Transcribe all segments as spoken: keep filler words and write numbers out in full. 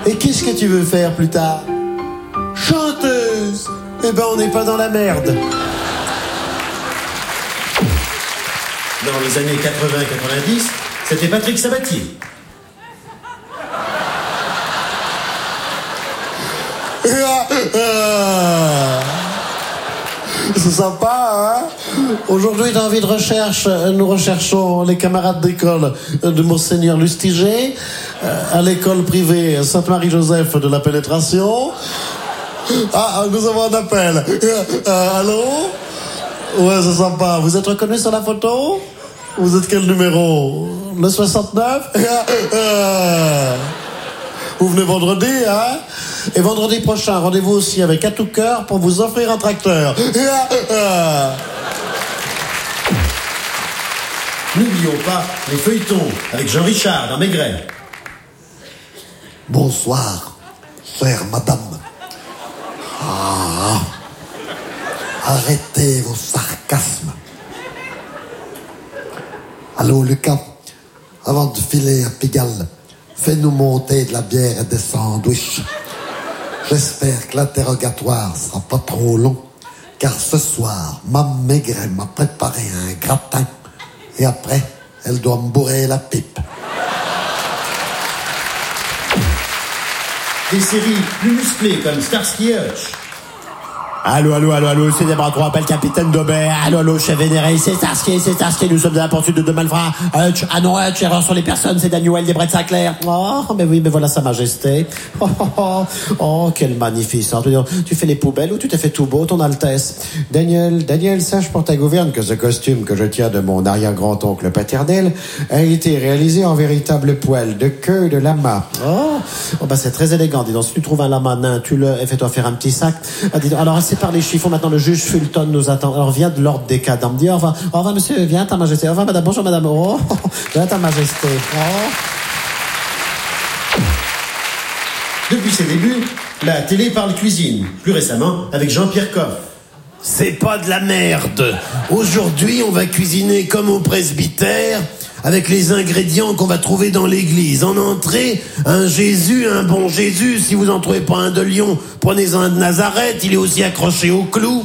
Et qu'est-ce que tu veux faire plus tard? Chanteuse. Eh ben, on n'est pas dans la merde. Dans les années quatre-vingts quatre-vingt-dix, c'était Patrick Sabatier. C'est sympa, hein? Aujourd'hui, dans Vie de recherche, nous recherchons les camarades d'école de Monseigneur Lustiger, à l'école privée Sainte-Marie-Joseph de la Pénétration. Ah, nous avons un appel. Euh, allô? Ouais, c'est sympa. Vous êtes reconnu sur la photo? Vous êtes quel numéro? Le soixante-neuf? Vous venez vendredi, hein? Et vendredi prochain, rendez-vous aussi avec À tout cœur pour vous offrir un tracteur. N'oublions pas les feuilletons avec Jean Richard dans Maigret. Bonsoir, chère madame. Ah, arrêtez vos sarcasmes. Allô, Lucas, avant de filer à Pigalle, fais-nous monter de la bière et des sandwichs. J'espère que l'interrogatoire sera pas trop long, car ce soir, ma Maigret m'a préparé un gratin, et après, elle doit me bourrer la pipe. Des séries plus musclées comme Starsky et Hutch. Allô, allô, allô, allô, c'est Déborah Croix, appelle Capitaine Daubert. Allô, allô, chef vénéré, c'est Starsky, c'est Starsky, nous sommes à la poursuite de deux malfrats. Hutch, ah non, Hutch, erreur sur les personnes, c'est Daniel des Bretts Sinclair. Oh, mais oui, mais voilà sa majesté. Oh, oh, oh, oh, quelle magnificence. Tu fais les poubelles ou tu t'es fait tout beau, ton Altesse? Daniel, Daniel, sache pour ta gouverne que ce costume que je tiens de mon arrière-grand-oncle paternel a été réalisé en véritable poil de queue de lama. Oh, oh bah c'est très élégant, dis donc. Si tu trouves un lama nain, tu le, fais-toi faire un petit sac. Ah, dis donc, alors, c'est par les chiffons. Maintenant, le juge Fulton nous attend. Alors, viens de l'ordre des cadans. Me dit, au revoir. Au revoir, monsieur. Viens, ta majesté. Au revoir, madame. Bonjour, madame. Oh, viens, ta majesté. Oh. Depuis ses débuts, la télé parle cuisine. Plus récemment, avec Jean-Pierre Coff. C'est pas de la merde. Aujourd'hui, on va cuisiner comme au presbytère, avec les ingrédients qu'on va trouver dans l'église. En entrée, un Jésus, un bon Jésus. Si vous en trouvez pas un de Lyon, prenez-en un de Nazareth. Il est aussi accroché au clou.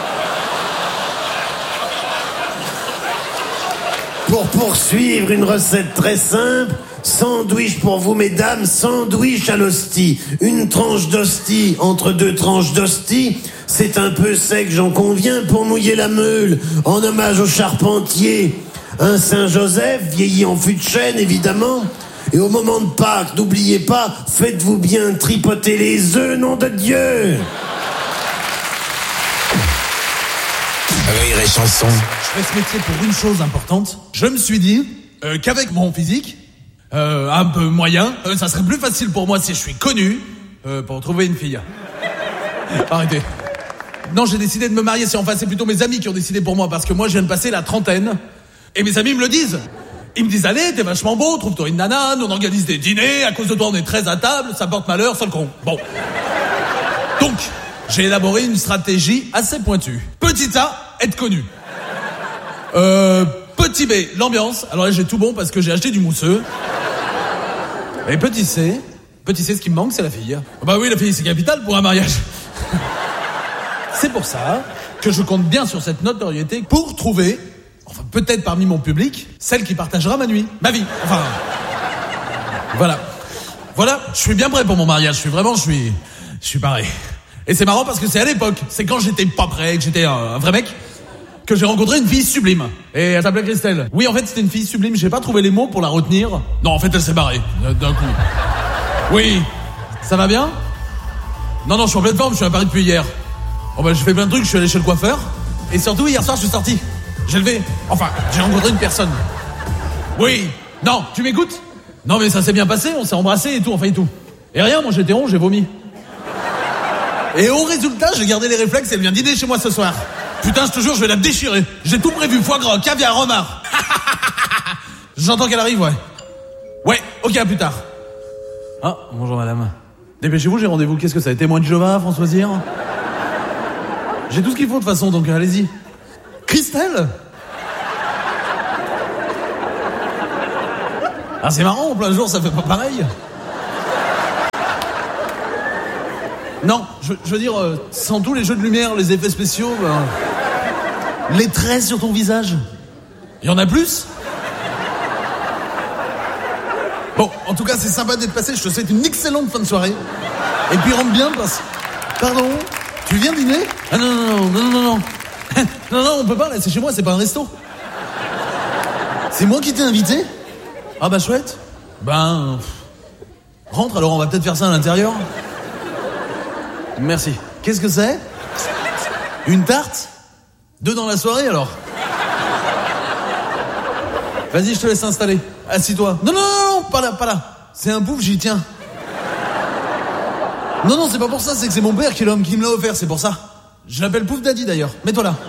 Pour poursuivre, une recette très simple. Sandwich pour vous, mesdames, sandwich à l'hostie. Une tranche d'hostie entre deux tranches d'hostie. C'est un peu sec, j'en conviens, pour mouiller la meule. En hommage au charpentier. Un Saint-Joseph, vieilli en fût de chêne, évidemment. Et au moment de Pâques, n'oubliez pas, faites-vous bien tripoter les œufs, nom de Dieu. Rire et chanson. Je fais ce métier pour une chose importante. Je me suis dit euh, qu'avec mon physique, euh, un peu moyen, euh, ça serait plus facile pour moi si je suis connu euh, pour trouver une fille. Arrêtez. Non, j'ai décidé de me marier. C'est enfin, c'est plutôt mes amis qui ont décidé pour moi, parce que moi, je viens de passer la trentaine. Et mes amis me le disent. Ils me disent, allez, t'es vachement beau, trouve-toi une nana, on organise des dîners, à cause de toi on est très à table, ça porte malheur, seul con. Bon. Donc, j'ai élaboré une stratégie assez pointue. Petit A, être connu. Euh, petit B, l'ambiance. Alors là, j'ai tout bon parce que j'ai acheté du mousseux. Et petit C, petit C, ce qui me manque, c'est la fille. Bah oui, la fille, c'est capital pour un mariage. C'est pour ça que je compte bien sur cette notoriété pour trouver... Enfin, peut-être parmi mon public, celle qui partagera ma nuit, ma vie. Enfin, voilà. Voilà, je suis bien prêt pour mon mariage. Je suis vraiment, je suis, je suis pareil. Et c'est marrant parce que c'est à l'époque, c'est quand j'étais pas prêt, que j'étais un, un vrai mec, que j'ai rencontré une fille sublime. Et elle s'appelait Christelle. Oui, en fait, c'était une fille sublime. J'ai pas trouvé les mots pour la retenir. Non, en fait, elle s'est barrée d'un coup. Oui, ça va bien? Non, non, je suis en pleine forme. Je suis à Paris depuis hier. Bon bah, j'ai fait plein de trucs. Je suis allé chez le coiffeur. Et surtout, hier soir, je suis sorti. J'ai levé, enfin, j'ai rencontré une personne. Oui, non, tu m'écoutes? Non mais ça s'est bien passé, on s'est embrassé et tout, enfin et tout. Et rien, moi j'étais rond, j'ai vomi. Et au résultat, j'ai gardé les réflexes, elle vient dîner chez moi ce soir. Putain, je te jure, je vais la déchirer. J'ai tout prévu, foie gras, caviar, homard. J'entends qu'elle arrive, ouais. Ouais, ok, à plus tard. Ah, bonjour madame. Dépêchez-vous, j'ai rendez-vous. Qu'est-ce que ça? Témoin de Jéhovah, Françoisire? J'ai tout ce qu'il faut de toute façon, donc allez-y. Christelle? Ah, c'est marrant, en plein jour, ça fait pas pareil. Non, je, je veux dire, euh, sans tous les jeux de lumière, les effets spéciaux, ben, les traits sur ton visage. Il y en a plus? Bon, en tout cas, c'est sympa d'être passé. Je te souhaite une excellente fin de soirée. Et puis rentre bien parce... Pardon? Tu viens dîner? Ah non, non, non, non, non, non. Non, non, on peut pas, là, c'est chez moi, c'est pas un resto. C'est moi qui t'ai invité? Ah bah chouette. Ben... Rentre, alors on va peut-être faire ça à l'intérieur. Merci. Qu'est-ce que c'est? Une tarte? Deux dans la soirée, alors? Vas-y, je te laisse installer. Assis-toi. Non, non, non, non, pas là, pas là. C'est un pouf, j'y tiens. Non, non, c'est pas pour ça, c'est que c'est mon père qui, l'homme qui me l'a offert, c'est pour ça. Je l'appelle Pouf Daddy, d'ailleurs. Mets-toi là.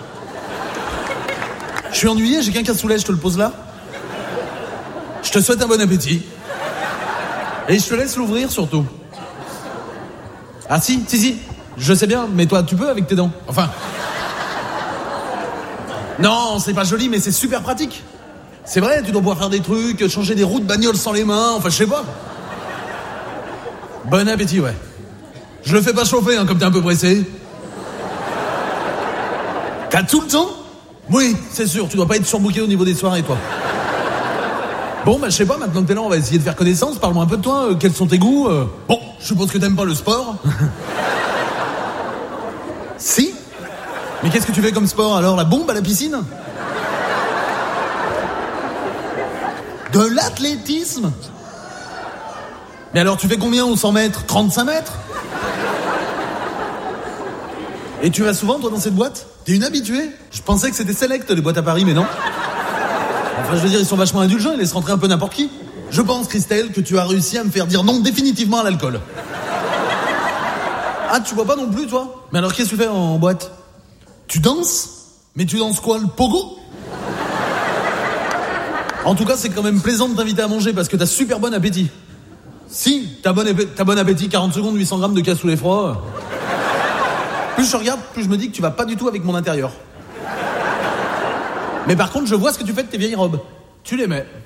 Je suis ennuyé, j'ai qu'un cassoulet, je te le pose là. Je te souhaite un bon appétit. Et je te laisse l'ouvrir, surtout. Ah si, si, si. Je sais bien, mais toi, tu peux avec tes dents. Enfin... Non, c'est pas joli, mais c'est super pratique. C'est vrai, tu dois pouvoir faire des trucs, changer des roues de bagnole sans les mains, enfin, je sais pas. Bon appétit, ouais. Je le fais pas chauffer, hein, comme t'es un peu pressé. T'as tout le temps? Oui, c'est sûr, tu dois pas être surbooké au niveau des soirées, toi. Bon, bah, je sais pas, maintenant que t'es là, on va essayer de faire connaissance. Parle-moi un peu de toi, euh, quels sont tes goûts euh... Bon, je suppose que t'aimes pas le sport. Si? Mais qu'est-ce que tu fais comme sport, alors? La bombe à la piscine? De l'athlétisme? Mais alors, tu fais combien au cent mètres? trente-cinq mètres? Et tu vas souvent, toi, dans cette boîte? T'es une habituée? Je pensais que c'était select, les boîtes à Paris, mais non. Enfin, je veux dire, ils sont vachement indulgents, ils laissent rentrer un peu n'importe qui. Je pense, Christelle, que tu as réussi à me faire dire non définitivement à l'alcool. Ah, tu bois pas non plus, toi? Mais alors, qu'est-ce que tu fais en boîte? Tu danses? Mais tu danses quoi, le pogo? En tout cas, c'est quand même plaisant de t'inviter à manger parce que t'as super bon appétit. Si, t'as bon, épé- t'as bon appétit, quarante secondes, huit cents grammes de cassoulet froid. Plus je regarde, plus je me dis que tu vas pas du tout avec mon intérieur. Mais par contre, je vois ce que tu fais de tes vieilles robes. Tu les mets.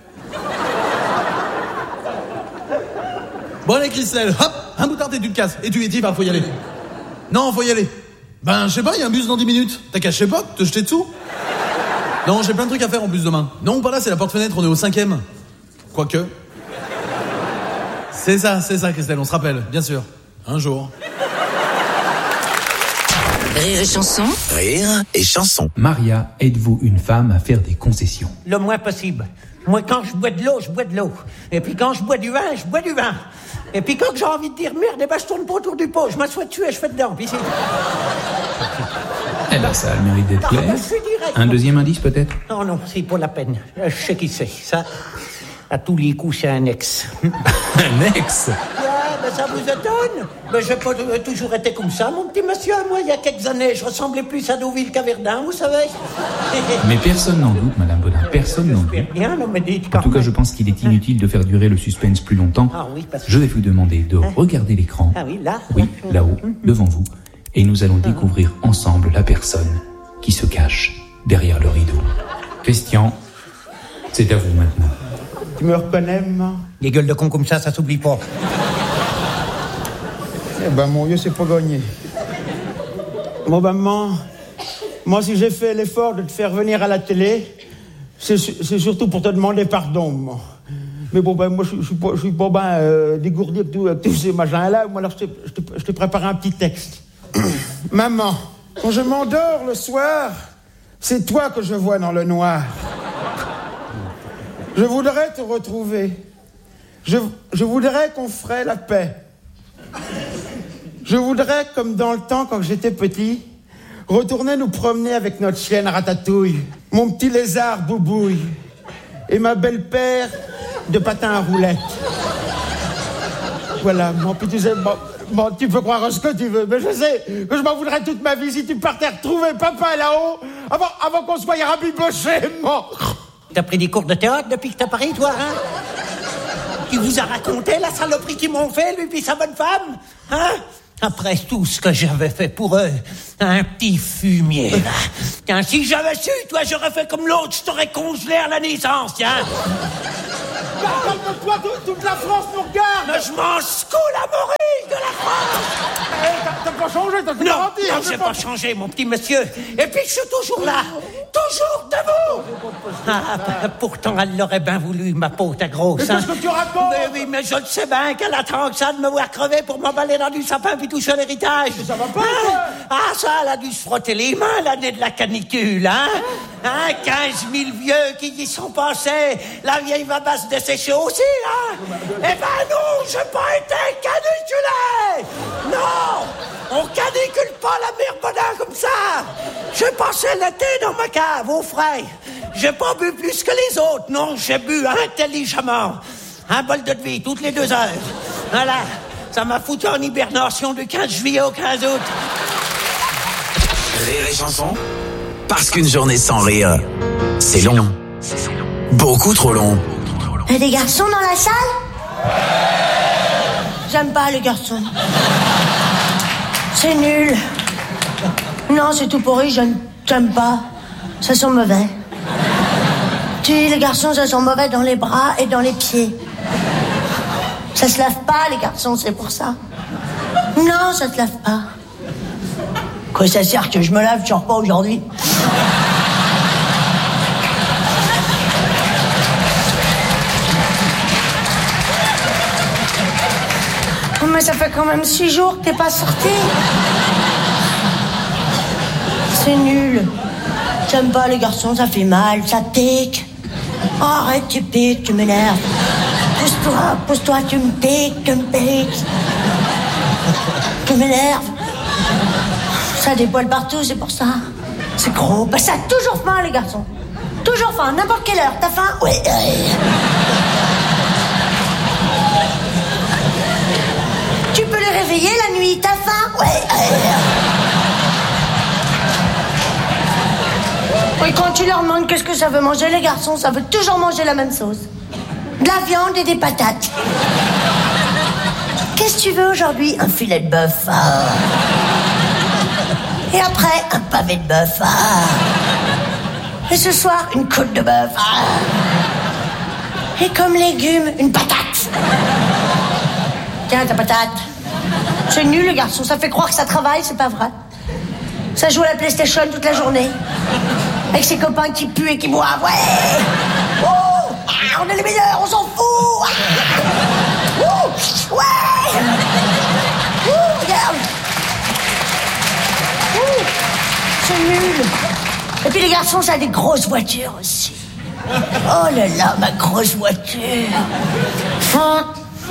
Bon, allez, Christelle, hop, un boutard et tu te casses. Et tu es dit, bah, faut y aller. Non, faut y aller. Ben, je sais pas, il y a un bus dans dix minutes. T'as qu'à, je sais pas, te jeter dessous. Non, j'ai plein de trucs à faire en plus demain. Non, pas là, c'est la porte-fenêtre, on est au cinquième. Quoique. C'est ça, c'est ça, Christelle, on se rappelle, bien sûr. Un jour. Rire et chanson. Rire et chanson. Maria, êtes-vous une femme à faire des concessions? Le moins possible. Moi, quand je bois de l'eau, je bois de l'eau. Et puis quand je bois du vin, je bois du vin. Et puis quand j'ai envie de dire merde, eh ben, je tourne pas autour du pot. Je m'assois dessus et je fais dedans. Puis c'est... Eh ben, ça a le mérite d'être Non, clair. je suis direct. Un deuxième indice, peut-être? Non, non, c'est pas la peine. Je sais qui c'est. Ça, à tous les coups, c'est un ex. Un ex? Ouais, ben ça vous étonne? Ben j'ai pas euh, toujours été comme ça, mon petit monsieur. Moi, il y a quelques années, je ressemblais plus à Deauville qu'à Verdun, vous savez. Mais personne n'en doute, Madame Baudin, personne n'en doute. Bien, non, mais dites En quand tout cas, même. je pense qu'il est inutile de faire durer le suspense plus longtemps. Ah oui, parce que... Je vais vous demander de regarder l'écran. Ah oui, là? Oui, là-haut, devant vous. Et nous allons découvrir ensemble la personne qui se cache derrière le rideau. Christian, c'est à vous maintenant. Tu me reconnais, maman? Les gueules de con comme ça, ça s'oublie pas. Eh ben, mon Dieu, c'est pas gagné. Bon, ben, maman, moi, si j'ai fait l'effort de te faire venir à la télé, c'est, c'est surtout pour te demander pardon, maman. Mais bon, ben, moi, je, je suis pas, je suis pas ben euh, dégourdi avec, tout, avec tous ces machins-là. Moi, alors, je t'ai, je, t'ai, je t'ai préparé un petit texte. Maman, quand je m'endors le soir, c'est toi que je vois dans le noir. Je voudrais te retrouver. Je, je voudrais qu'on ferait la paix. Je voudrais, comme dans le temps quand j'étais petit, retourner nous promener avec notre chienne Ratatouille, mon petit lézard Boubouille et ma belle-père de patin à roulettes. Voilà, mon petit... Bon, bon, tu peux croire ce que tu veux, mais je sais que je m'en voudrais toute ma vie si tu partais retrouver papa là-haut avant, avant qu'on soit rabiboché, mort. T'as pris des cours de théâtre depuis que t'as Paris, toi, hein? Il vous a raconté la saloperie qu'ils m'ont fait, lui puis sa bonne femme, hein? Après tout ce que j'avais fait pour eux, un petit fumier, là. Tiens, si j'avais su, toi, j'aurais fait comme l'autre, je t'aurais congelé à la naissance, tiens. Calme-toi, toute la France nous regarde. Mais je m'en secoue la morille de la France. Hey, changé, t'as tout Non, garanti. non, j'ai pas changé, mon petit monsieur. Et puis, je suis toujours là, toujours debout. Ah, bah, pourtant, elle l'aurait bien voulu, ma peau, ta grosse. Mais hein. qu'est-ce que tu racontes? Mais oui, mais je le sais bien qu'elle attend que ça de me voir crever pour m'emballer dans du sapin puis toucher l'héritage. Ça va pas, hein? quoi. Ah, ça, elle a dû se frotter les mains l'année de la canicule, hein? Hein, quinze mille vieux qui y sont passés. La vieille va basse dessécher aussi, hein? Eh ben non, j'ai pas été caniculé! Non! On canicule pas la mère bonheur comme ça! J'ai passé l'été dans ma cave, au frais. J'ai pas bu plus que les autres, non, j'ai bu intelligemment. Un bol de vie toutes les deux heures. Voilà, ça m'a foutu en hibernation du quinze juillet au quinze août. Rire et chanson, parce qu'une journée sans rire, c'est long. Beaucoup trop long. Il y a des garçons dans la salle? J'aime pas les garçons. C'est nul. Non, c'est tout pourri, je n'aime pas. Ça sent mauvais. Tu sais, les garçons, ça sent mauvais dans les bras et dans les pieds. Ça se lave pas, les garçons, c'est pour ça. Non, ça se lave pas. Quoi ça sert que je me lave, je sors pas aujourd'hui? Oh, mais ça fait quand même six jours que t'es pas sorti. C'est nul. J'aime pas les garçons, ça fait mal, ça pique. Oh, arrête, tu piques, tu m'énerves. Pousse-toi, pousse-toi, tu me piques, tu me piques. Tu m'énerves. Ça a des poils partout, c'est pour ça. C'est gros. Bah, ça a toujours faim, les garçons. Toujours faim, n'importe quelle heure. T'as faim? Oui. Tu peux les réveiller la nuit, t'as faim? Oui. Oui, quand tu leur demandes qu'est-ce que ça veut manger, les garçons, ça veut toujours manger la même sauce. De la viande et des patates. Qu'est-ce que tu veux aujourd'hui? Un filet de bœuf. Ah. Et après, un pavé de bœuf. Ah. Et ce soir, une côte de bœuf. Ah. Et comme légumes, une patate. Tiens, ta patate. C'est nul, le garçon. Ça fait croire que ça travaille, c'est pas vrai. Ça joue à la PlayStation toute la journée. Avec ses copains qui puent et qui boivent. Ouais. Oh, ah, on est les meilleurs, on s'en fout. Ah. Oh, ouais. Oh, regarde. Oh, c'est nul. Et puis les garçons, ça a des grosses voitures aussi. Oh là là, ma grosse voiture. Font.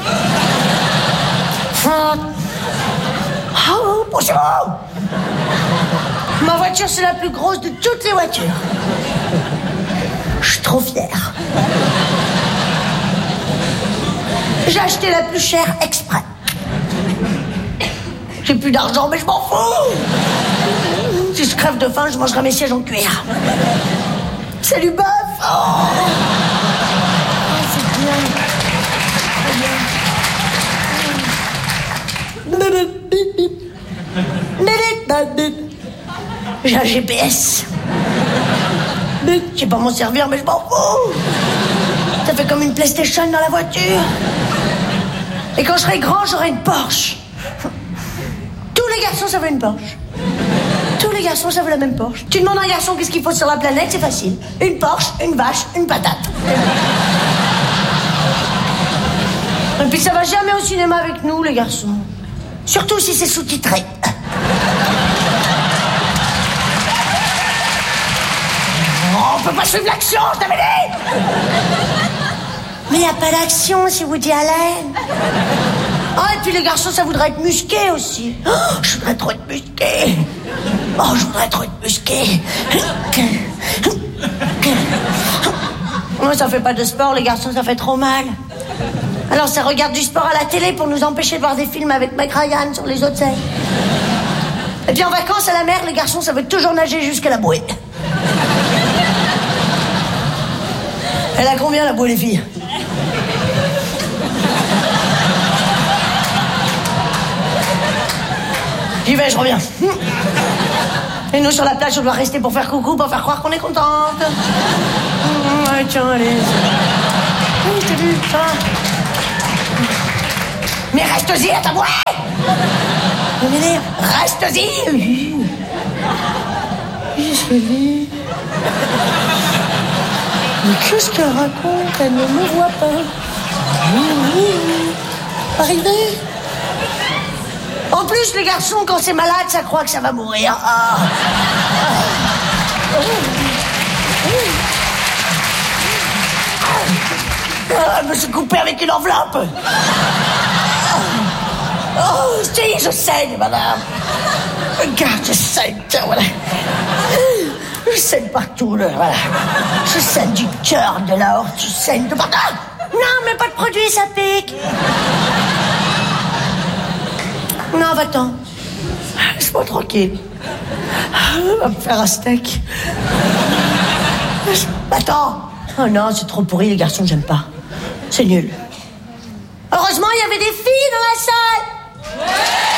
Font. Oh, bonjour. Ma voiture, c'est la plus grosse de toutes les voitures. Je suis trop fière. J'ai acheté la plus chère exprès. J'ai plus d'argent, mais je m'en fous. Si je crève de faim, je mangerai mes sièges en cuir. C'est du bœuf. Oh, oh c'est bien. C'est bien. J'ai un G P S. Je sais pas m'en servir, mais je m'en fous. Ça fait comme une PlayStation dans la voiture. Et quand je serai grand, j'aurai une Porsche. Tous les garçons, ça veut une Porsche. Tous les garçons, ça veut la même Porsche. Tu demandes à un garçon qu'est-ce qu'il faut sur la planète, c'est facile. Une Porsche, une vache, une patate. Et puis ça va jamais au cinéma avec nous, les garçons. Surtout si c'est sous-titré. On peut pas suivre l'action, je t'avais dit. Mais il n'y a pas d'action, c'est Woody Allen. Ah, et puis les garçons, ça voudrait être musqué aussi. Oh, je voudrais trop être musqué. Oh, je voudrais trop être musqué. Moi, ça fait pas de sport, les garçons, ça fait trop mal. Alors, ça regarde du sport à la télé pour nous empêcher de voir des films avec Mike Ryan sur les hôtels. Et puis en vacances à la mer, les garçons, ça veut toujours nager jusqu'à la bouée. Elle a combien, la bouée, les filles? J'y vais, je reviens. Et nous, sur la plage, on doit rester pour faire coucou, pour faire croire qu'on est contente. Ouais, tiens, allez. Oui, je t'ai vu, ça va. Mais reste-y à ta bouée. On m'énerve. Reste-y. Je l'ai. Mais qu'est-ce qu'elle raconte? Elle ne me voit pas. Arrivé. En plus, les garçons, quand c'est malade, ça croit que ça va mourir. Ah. Ah, je me suis coupé avec une enveloppe. Oh, si, je saigne, madame. Regarde, je saigne, tiens, voilà. Je saigne partout, là, voilà. Je saigne du cœur, de la horte, je saigne de partout. Non, mais pas de produit, ça pique. Non, va-t'en. Laisse-moi tranquille. On va me faire un steak. Va-t'en. Oh non, c'est trop pourri, les garçons, j'aime pas. C'est nul. Heureusement, il y avait des filles dans la salle.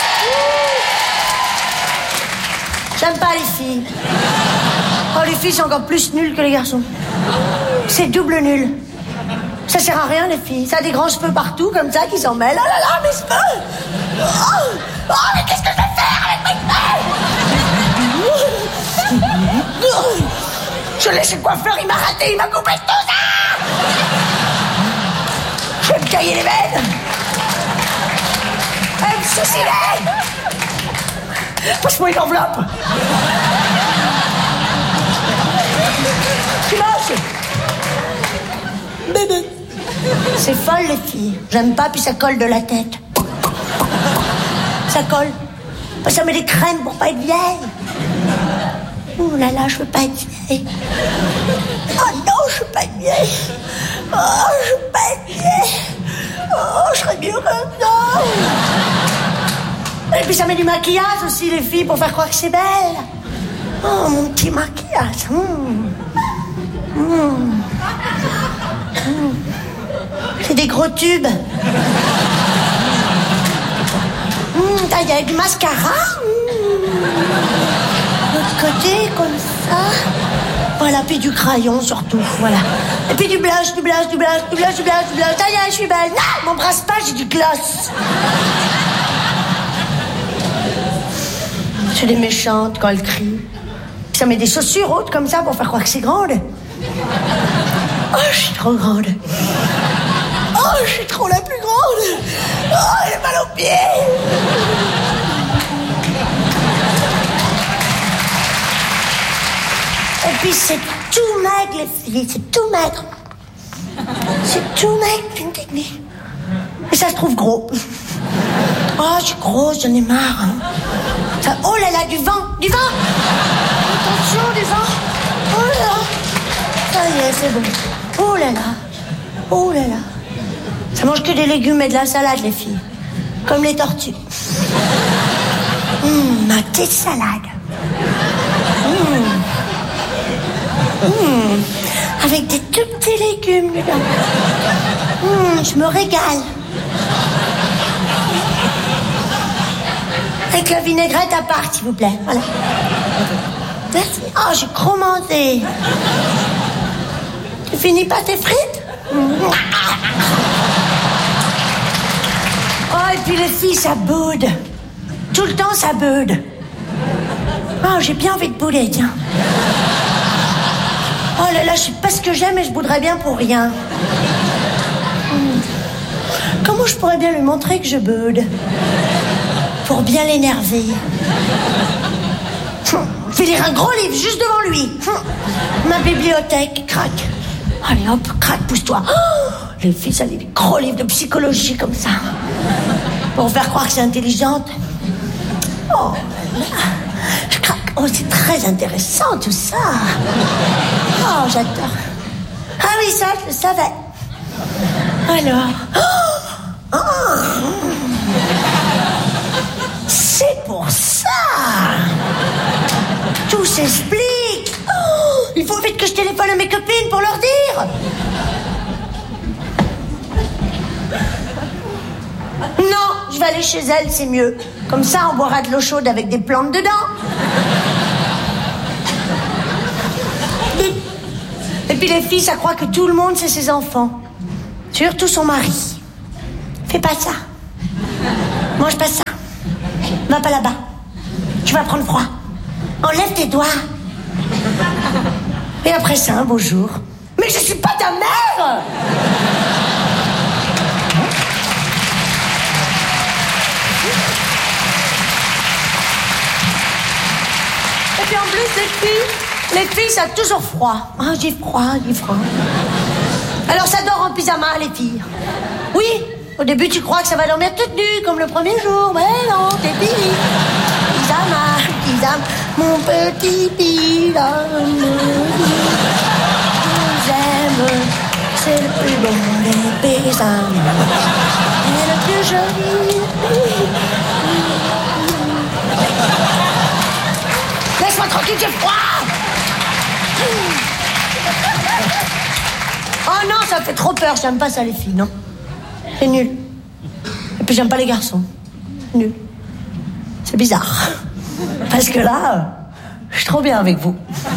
J'aime pas les filles. Oh, les filles sont encore plus nulles que les garçons. C'est double nul. Ça sert à rien, les filles. Ça a des grands cheveux partout, comme ça, qui s'en mêlent. Oh là là, mes cheveux. Oh, oh mais qu'est-ce que je vais faire avec mes cheveux? Je laisse le coiffeur, il m'a raté, il m'a coupé tout ça. Je vais me cailler les veines. Je vais me suicider. Passe-moi une enveloppe. Tu lâches. Bébé. C'est folle, les filles. J'aime pas, puis ça colle de la tête. Ça colle. Ça met des crèmes pour pas être vieille. Oh là là, je veux pas être vieille. Oh non, je veux pas être vieille. Oh, je veux pas être vieille. Oh, je serais mieux comme ça. Et puis ça met du maquillage aussi, les filles, pour faire croire que c'est belle. Oh, mon petit maquillage. Mmh. Mmh. Mmh. C'est des gros tubes. Mmh, il y a du mascara. Mmh. De l'autre côté, comme ça. Voilà, puis du crayon surtout, voilà. Et puis du blush, du blush, du blush, du blush, du blush, du blush. Ça y est, je suis belle. Non, m'embrasse pas, j'ai du gloss. C'est des méchantes quand elles crient. Ça met des chaussures hautes comme ça pour faire croire que c'est grande. Oh, je suis trop grande. Oh, je suis trop la plus grande. Oh, j'ai mal aux pieds. Et puis c'est tout maigre, les filles, c'est tout maigre. C'est tout maigre, c'est une technique. Et ça se trouve gros. Oh, je suis grosse, j'en ai marre. Hein. Ça, oh là là, du vent, du vent. Attention, du vent. Oh là là. Ça y est, c'est bon. Oh là là. Oh là là. Ça mange que des légumes et de la salade, les filles. Comme les tortues. Hum, ma petite salade. Hum. Hum. Avec des tout petits légumes dedans. Hum, je me régale. Avec la vinaigrette à part, s'il vous plaît. Voilà. Merci. Oh, j'ai trop mangé. Tu finis pas tes frites? Oh, et puis les filles, ça boude. Tout le temps, ça boude. Oh, j'ai bien envie de bouder, tiens. Oh là là, je sais pas ce que j'aime et je bouderais bien pour rien. Comment je pourrais bien lui montrer que je boude? Pour bien l'énerver. Je vais lire un gros livre juste devant lui. Ma bibliothèque, crac. Allez hop, crac, pousse-toi. Oh, les filles, ça lit des gros livres de psychologie comme ça. Pour faire croire que c'est intelligente. Oh là là. Je craque. Oh, c'est très intéressant tout ça. Oh, j'adore. Ah oui, ça, je le savais. Alors. Oh, oh. C'est pour ça. Tout s'explique. Oh, il faut vite que je téléphone à mes copines pour leur dire. Non, je vais aller chez elle, c'est mieux. Comme ça, on boira de l'eau chaude avec des plantes dedans. Et puis les filles, ça croit que tout le monde, c'est ses enfants. Surtout son mari. Fais pas ça. Mange pas ça. Va pas là-bas. Tu vas prendre froid. Enlève tes doigts. Et après ça, un beau jour. Mais je suis pas ta mère! Et puis en plus, les filles, les filles, ça a toujours froid. Ah, j'ai froid, j'ai froid. Alors ça dort en pyjama, les filles. Oui, au début, tu crois que ça va dormir toute nue, comme le premier jour. Mais non, t'es fini. Pyjama, pyjama, mon petit pyjama. J'aime, c'est le plus beau des pyjamas. Et le plus joli. Laisse-moi tranquille, j'ai froid. Oh non, ça fait trop peur, j'aime pas ça les filles, non. C'est nul. Et puis j'aime pas les garçons. Nul. C'est bizarre. Parce que là, je suis trop bien avec vous.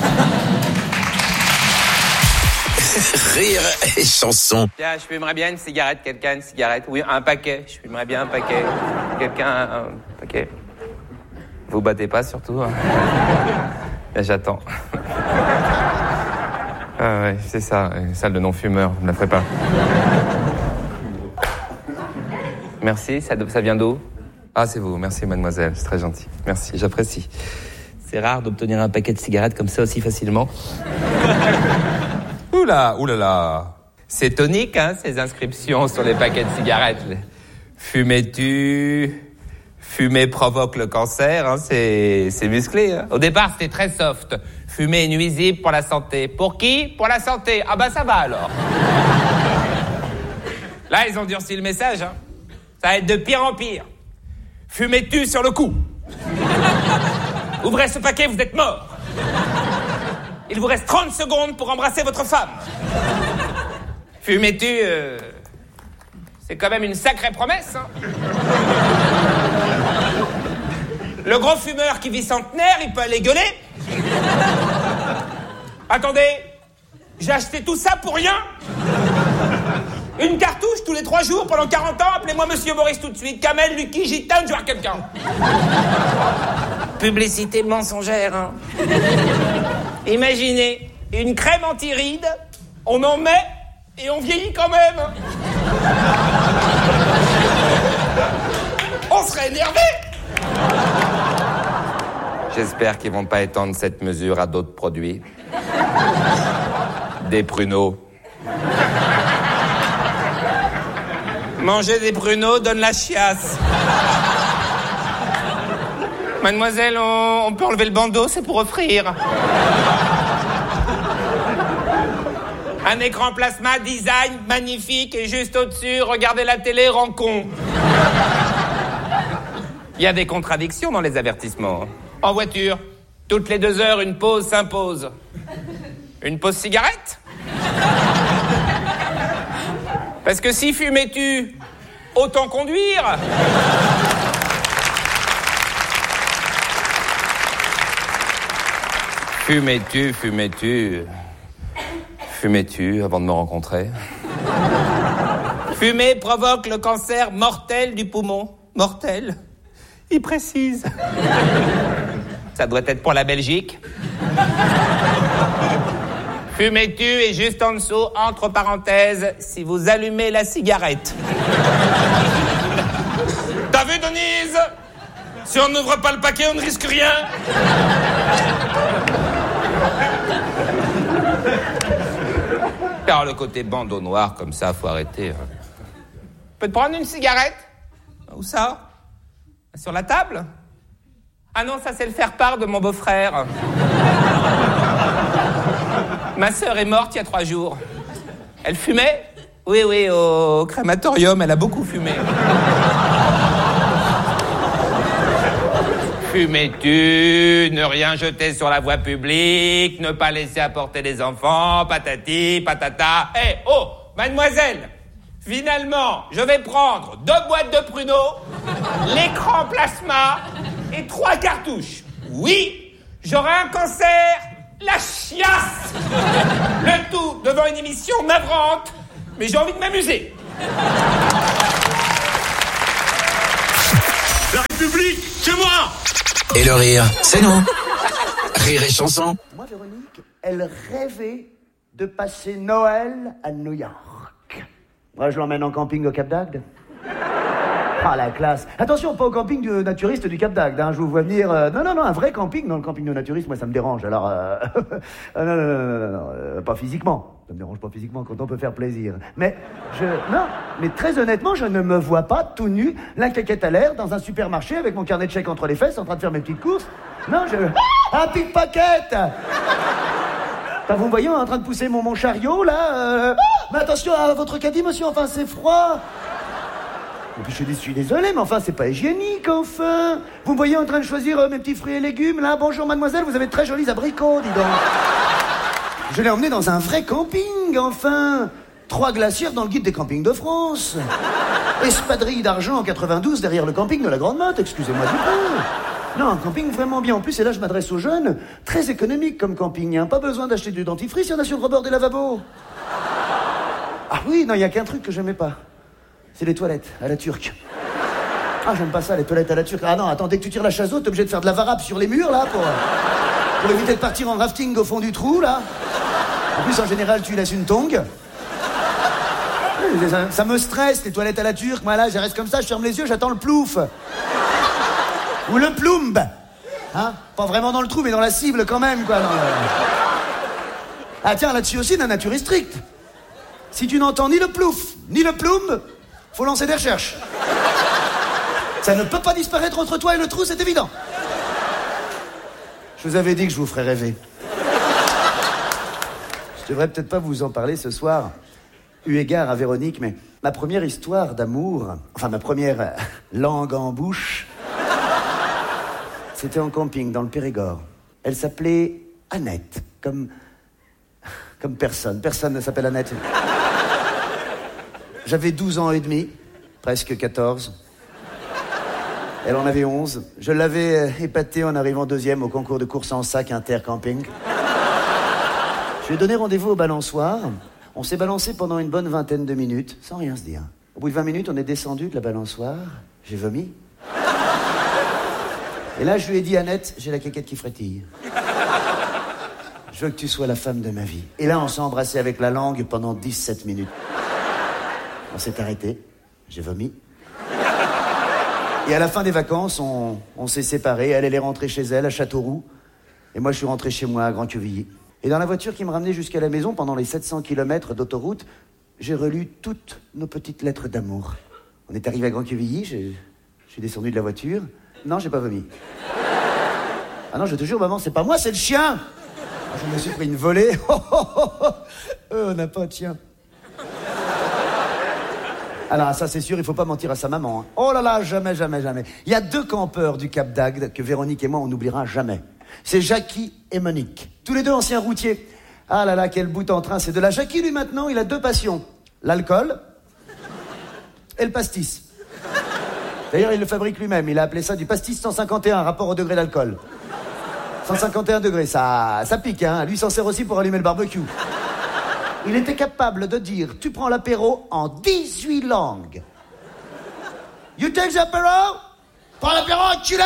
Rire et chanson. Tiens, je fumerais bien une cigarette, quelqu'un, une cigarette. Oui, un paquet. Je fumerais bien un paquet. Quelqu'un, un paquet. Vous battez pas surtout. Hein. Là, j'attends. Ah ouais, c'est ça, une salle de non-fumeurs, vous ne la ferez pas. Merci, ça, ça vient d'où? Ah, c'est vous, merci mademoiselle, c'est très gentil. Merci, j'apprécie. C'est rare d'obtenir un paquet de cigarettes comme ça aussi facilement. Oula, oulala. C'est tonique, hein, ces inscriptions sur les paquets de cigarettes. Fumais-tu? Fumer provoque le cancer, hein, c'est, c'est musclé. Hein. Au départ, c'était très soft. Fumer est nuisible pour la santé. Pour qui? Pour la santé. Ah bah ça va alors. Là, ils ont durci le message. Hein. Ça va être de pire en pire. Fumez-tu sur le coup? Ouvrez ce paquet, vous êtes mort. Il vous reste trente secondes pour embrasser votre femme. Fumez-tu... Euh... C'est quand même une sacrée promesse, hein. Le gros fumeur qui vit centenaire, il peut aller gueuler. Attendez, j'ai acheté tout ça pour rien. Une cartouche tous les trois jours pendant quarante ans, appelez-moi Monsieur Boris tout de suite. Kamel, Lucky, Gitane, je vois quelqu'un. Publicité mensongère, hein. Imaginez, une crème anti-rides, on en met et on vieillit quand même. On serait énervé. J'espère qu'ils vont pas étendre cette mesure à d'autres produits. Des pruneaux. Manger des pruneaux donne la chiasse. Mademoiselle, on, on peut enlever le bandeau, c'est pour offrir. Un écran plasma, design, magnifique, et juste au-dessus, regardez la télé, rend con. Il y a des contradictions dans les avertissements. En voiture, toutes les deux heures, une pause s'impose. Une pause cigarette? Parce que si fumais-tu, autant conduire. Fumais-tu, fumais-tu... Fumais-tu avant de me rencontrer? Fumer provoque le cancer mortel du poumon. Mortel? Il précise. Ça doit être pour la Belgique. Fumais-tu et juste en dessous, entre parenthèses, si vous allumez la cigarette. T'as vu, Denise? Si on n'ouvre pas le paquet, on ne risque rien. Car le côté bandeau noir comme ça, faut arrêter. Hein. Peux te prendre une cigarette? Où ça? Sur la table? Ah non, ça c'est le faire-part de mon beau-frère. Ma sœur est morte il y a trois jours. Elle fumait? Oui, oui, au crématorium, elle a beaucoup fumé. Fumais-tu, ne rien jeter sur la voie publique, ne pas laisser apporter les enfants, patati, patata. Eh, hey, oh, mademoiselle, finalement, je vais prendre deux boîtes de pruneaux, l'écran plasma et trois cartouches. Oui, j'aurai un cancer, la chiasse. Le tout devant une émission navrante, mais j'ai envie de m'amuser. La République c'est moi. Et le rire, c'est nous. Rire et chanson. Moi, Véronique, elle rêvait de passer Noël à New York. Moi, je l'emmène en camping au Cap d'Agde. Ah, la classe. Attention, pas au camping du naturiste du Cap d'Agde, hein. Je vous vois venir... Euh... Non, non, non, un vrai camping. Non, le camping du naturiste, moi, ça me dérange. Alors, euh... non, non, non, non, non, non, euh, pas physiquement. Ça me dérange pas physiquement quand on peut faire plaisir. Mais, je... Non, mais très honnêtement, je ne me vois pas tout nu, la claquette à l'air, dans un supermarché, avec mon carnet de chèques entre les fesses, en train de faire mes petites courses. Non, je... Un pickpocket. Enfin, vous me voyez en train de pousser mon, mon chariot, là euh... Mais attention à votre caddie, monsieur, enfin, c'est froid. Et puis je suis désolé, mais enfin, c'est pas hygiénique, enfin. Vous me voyez en train de choisir euh, mes petits fruits et légumes, là. Bonjour, mademoiselle, vous avez de très jolis abricots, dis donc. Je l'ai emmené dans un vrai camping, enfin. Trois glacières dans le guide des campings de France. Espadrille d'argent en quatre-vingt-douze derrière le camping de la Grande Motte, excusez-moi du peu. Non, un camping vraiment bien. En plus, et là, je m'adresse aux jeunes. Très économique comme camping, hein. Pas besoin d'acheter du dentifrice, il y en a sur le rebord des lavabos. Ah oui, non, il y a qu'un truc que j'aimais pas. C'est les toilettes, à la turque. Ah, j'aime pas ça, les toilettes à la turque. Ah non, attends, dès que tu tires la chasse d'eau, t'es obligé de faire de la varap sur les murs, là, pour, pour éviter de partir en rafting au fond du trou, là. En plus, en général, tu laisses une tongue. Ça, ça me stresse, les toilettes à la turque. Moi, là, je reste comme ça, je ferme les yeux, j'attends le plouf. Ou le ploumbe. Hein? Pas vraiment dans le trou, mais dans la cible, quand même, quoi. Dans le... Ah, tiens, là-dessus aussi, la nature est stricte. Si tu n'entends ni le plouf, ni le ploumbe, faut lancer des recherches. Ça ne peut pas disparaître entre toi et le trou, c'est évident. Je vous avais dit que je vous ferais rêver. Je devrais peut-être pas vous en parler ce soir, eu égard à Véronique, mais ma première histoire d'amour, enfin ma première langue en bouche, c'était en camping dans le Périgord. Elle s'appelait Annette, comme... comme personne. Personne ne s'appelle Annette. J'avais douze ans et demi, presque quatorze. Elle en avait onze. Je l'avais épatée en arrivant deuxième au concours de course en sac intercamping. Je lui ai donné rendez-vous au balançoire. On s'est balancé pendant une bonne vingtaine de minutes, sans rien se dire. Au bout de vingt minutes, on est descendu de la balançoire. J'ai vomi. Et là, je lui ai dit, Annette, j'ai la caquette qui frétille. Je veux que tu sois la femme de ma vie. Et là, on s'est embrassé avec la langue pendant dix-sept minutes. On s'est arrêté. J'ai vomi. Et à la fin des vacances, on, on s'est séparés. Elle, elle est rentrée chez elle, à Châteauroux. Et moi, je suis rentré chez moi, à Grand-Quevilly. Et dans la voiture qui me ramenait jusqu'à la maison, pendant les sept cents kilomètres d'autoroute, j'ai relu toutes nos petites lettres d'amour. On est arrivé à Grand-Quevilly, je suis descendu de la voiture. Non, j'ai pas vomi. Ah non, je te jure, maman, c'est pas moi, c'est le chien. Je me suis pris une volée. Oh, oh, oh, oh. Euh, on n'a pas de chien. Alors, ça, c'est sûr, il faut pas mentir à sa maman. Hein. Oh là là, jamais, jamais, jamais. Il y a deux campeurs du Cap d'Agde que Véronique et moi, on n'oubliera jamais. C'est Jackie et Monique. Tous les deux anciens routiers. Ah là là, quel bout en train. C'est de la Jackie, lui, maintenant, il a deux passions. L'alcool et le pastis. D'ailleurs, il le fabrique lui-même. Il a appelé ça du pastis cent cinquante et un, rapport au degré d'alcool. cent cinquante et un degrés, ça, ça pique, hein. Lui s'en sert aussi pour allumer le barbecue. Il était capable de dire, tu prends l'apéro en dix-huit langues. You take the apéro? Prends l'apéro, enculé!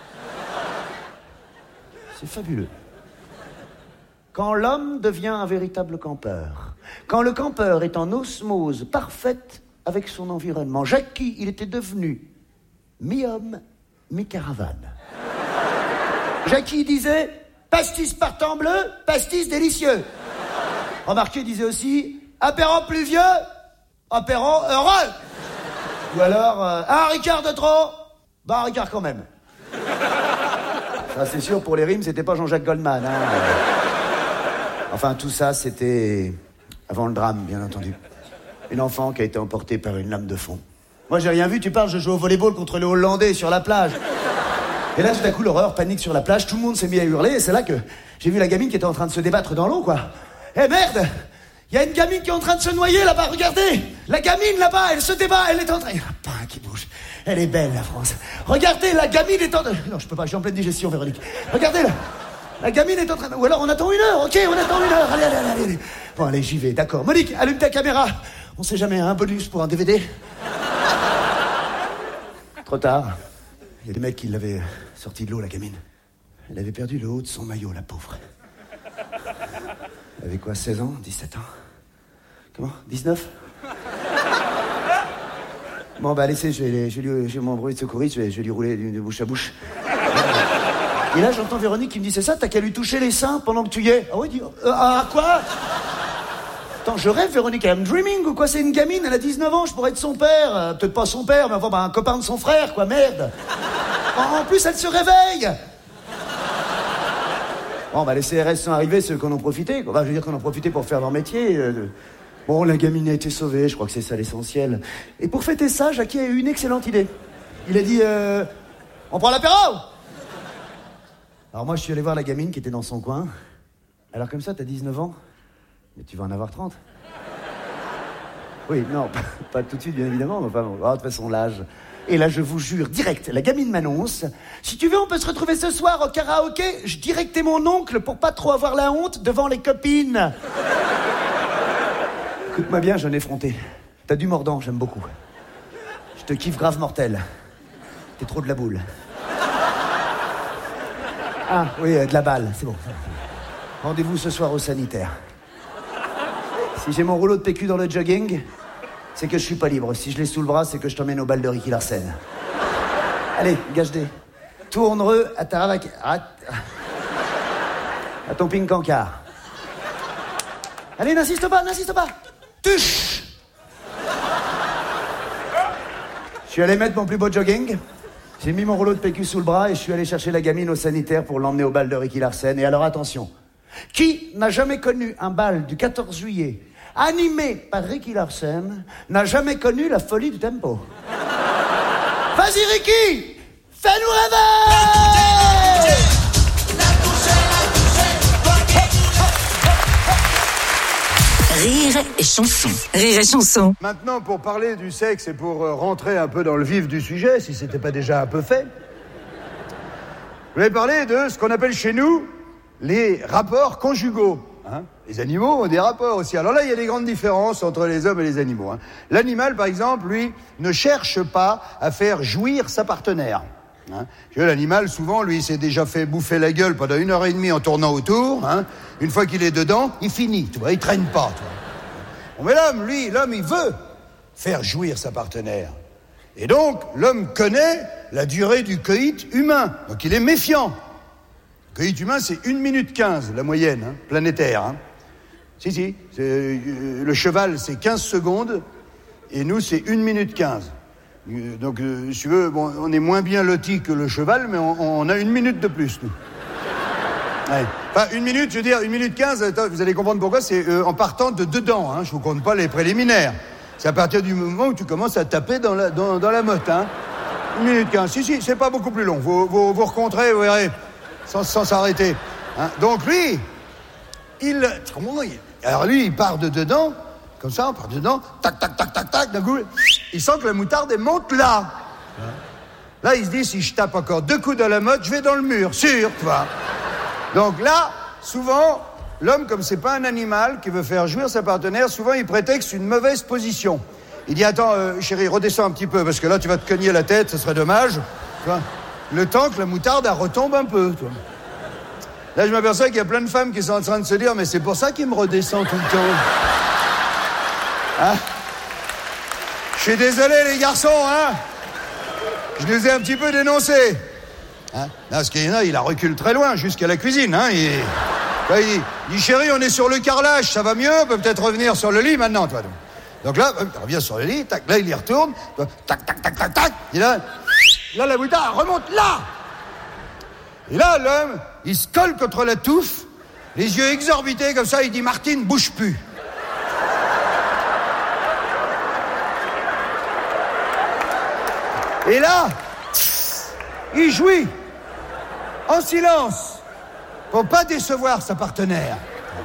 C'est fabuleux. Quand l'homme devient un véritable campeur, quand le campeur est en osmose parfaite avec son environnement, Jackie, il était devenu mi-homme, mi-caravane. Jackie disait, pastis partant bleu, pastis délicieux. Remarquez, il disait aussi, apéro pluvieux, apéro heureux. Ou alors, euh, un Ricard de trop, bah un Ricard quand même. Ça, c'est sûr, pour les rimes, c'était pas Jean-Jacques Goldman. Hein. Enfin, tout ça, c'était avant le drame, bien entendu. Une enfant qui a été emportée par une lame de fond. Moi, j'ai rien vu, tu parles, je joue au volleyball contre les Hollandais sur la plage. Et là, tout à coup, l'horreur, panique sur la plage, tout le monde s'est mis à hurler, et c'est là que j'ai vu la gamine qui était en train de se débattre dans l'eau, quoi. Eh merde! Il y a une gamine qui est en train de se noyer là-bas, regardez! La gamine là-bas, elle se débat, elle est en train... Il y a un pain qui bouge. Elle est belle, la France. Regardez, la gamine est en... Non, je peux pas, je suis en pleine digestion, Véronique. Regardez, là. La gamine est en train... Ou alors, on attend une heure, ok, on attend une heure. Allez, allez, allez, allez. Bon, allez, j'y vais, d'accord. Monique, allume ta caméra. On sait jamais, un bonus pour un D V D. Trop tard. Il y a des mecs qui l'avaient sorti de l'eau, la gamine. Elle avait perdu le haut de son maillot, la pauvre. Elle avait quoi, seize ans, dix-sept ans? Comment, dix-neuf? Bon, bah, laissez, je vais, je vais, lui- je vais m'embrouiller de secouriste, je vais, je vais lui rouler de bouche à bouche. Et là, j'entends Véronique qui me dit, c'est ça, t'as qu'à lui toucher les seins pendant que tu y es. Ah oui, dis, euh, ah, quoi? Attends, je rêve, Véronique, I'm dreaming ou quoi? C'est une gamine, elle a dix-neuf ans, je pourrais être son père. Euh, peut-être pas son père, mais enfin, bah, un copain de son frère, quoi, merde. En, en plus, elle se réveille. Bon, bah, les C R S sont arrivés, ceux qui en ont profité, quoi. Enfin, je veux dire qu'on en profité pour faire leur métier. euh, Bon, la gamine a été sauvée, je crois que c'est ça l'essentiel. Et pour fêter ça, Jackie a eu une excellente idée. Il a dit, euh, on prend l'apéro? Alors moi, je suis allé voir la gamine qui était dans son coin. Alors comme ça, t'as dix-neuf ans, mais tu vas en avoir trente. Oui, non, pas, pas tout de suite, bien évidemment, mais enfin, bon, oh, de toute façon, l'âge. Et là, je vous jure, direct, la gamine m'annonce, si tu veux, on peut se retrouver ce soir au karaoké. Je dirais que t'es mon oncle pour pas trop avoir la honte devant les copines. Écoute-moi bien, jeune effronté. T'as du mordant, j'aime beaucoup. Je te kiffe grave mortel. T'es trop de la boule. Ah, oui, euh, de la balle, c'est bon. Rendez-vous ce soir au sanitaire. Si j'ai mon rouleau de P Q dans le jogging, c'est que je suis pas libre. Si je l'ai sous le bras, c'est que je t'emmène au bal de Ricky Larsen. Allez, gage-dé. Tourne-reux à ta ravac... À... à ton ping-cancard. Allez, n'insiste pas, n'insiste pas. Tuche. Je suis allé mettre mon plus beau jogging. J'ai mis mon rouleau de P Q sous le bras et je suis allé chercher la gamine au sanitaire pour l'emmener au bal de Ricky Larsen. Et alors attention, qui n'a jamais connu un bal du quatorze juillet animé par Ricky Larsen n'a jamais connu la folie du tempo? Vas-y Ricky, fais-nous rêver! Rire et chanson. Rire et chanson. Maintenant, pour parler du sexe et pour euh, rentrer un peu dans le vif du sujet, si c'était pas déjà un peu fait, je vais parler de ce qu'on appelle chez nous les rapports conjugaux. Hein. Les animaux ont des rapports aussi. Alors là, il y a des grandes différences entre les hommes et les animaux. Hein. L'animal, par exemple, lui, ne cherche pas à faire jouir sa partenaire. Hein. L'animal, souvent, lui, il s'est déjà fait bouffer la gueule pendant une heure et demie en tournant autour. Hein. Une fois qu'il est dedans, il finit, tu vois, il traîne pas. Tu vois. Bon, mais l'homme, lui, l'homme, il veut faire jouir sa partenaire. Et donc, l'homme connaît la durée du coït humain. Donc, il est méfiant. Le coït humain, c'est une minute quinze, la moyenne, hein, planétaire. Hein. Si, si. C'est, euh, le cheval, c'est quinze secondes. Et nous, c'est une minute quinze. Donc, euh, si tu veux, bon, on est moins bien lotis que le cheval, mais on, on a une minute de plus, nous. Ouais. Enfin, une minute, je veux dire, une minute quinze, attends, vous allez comprendre pourquoi, c'est euh, en partant de dedans, hein, je vous compte pas les préliminaires. C'est à partir du moment où tu commences à taper dans la, dans, dans la motte, hein. Une minute quinze, si, si, c'est pas beaucoup plus long, vous vous, vous rencontrez, vous verrez, sans, sans s'arrêter. Hein. Donc lui, il, comment il, alors lui, il part de dedans, comme ça, on part de dedans, tac, tac, tac, tac, tac, d'un coup, il sent que la moutarde, elle monte là. Là, il se dit, si je tape encore deux coups dans la motte, je vais dans le mur, sûr, tu vois. Donc là, souvent, l'homme, comme c'est pas un animal qui veut faire jouir sa partenaire, souvent il prétexte une mauvaise position. Il dit, attends, euh, chérie, redescends un petit peu, parce que là, tu vas te cogner la tête, ce serait dommage. Tu vois, le temps que la moutarde, elle retombe un peu. Tu vois. Là, je m'aperçois qu'il y a plein de femmes qui sont en train de se dire, mais c'est pour ça qu'il me redescend tout le temps. Hein? Je suis désolé, les garçons, hein? Je les ai un petit peu dénoncés. Hein? Là, ce qu'il y en a, il a recule très loin, jusqu'à la cuisine. Hein? Il, là, il, il dit, chérie, on est sur le carrelage, ça va mieux, on peut peut-être revenir sur le lit maintenant. Toi. Donc là, il revient sur le lit, tac, là, il y retourne, tac, tac, tac, tac, tac. Et là, là, la moutarde remonte là. Et là, l'homme, il se colle contre la touffe, les yeux exorbités comme ça, il dit, Martine, bouge plus. Et là, il jouit, en silence, pour pas décevoir sa partenaire.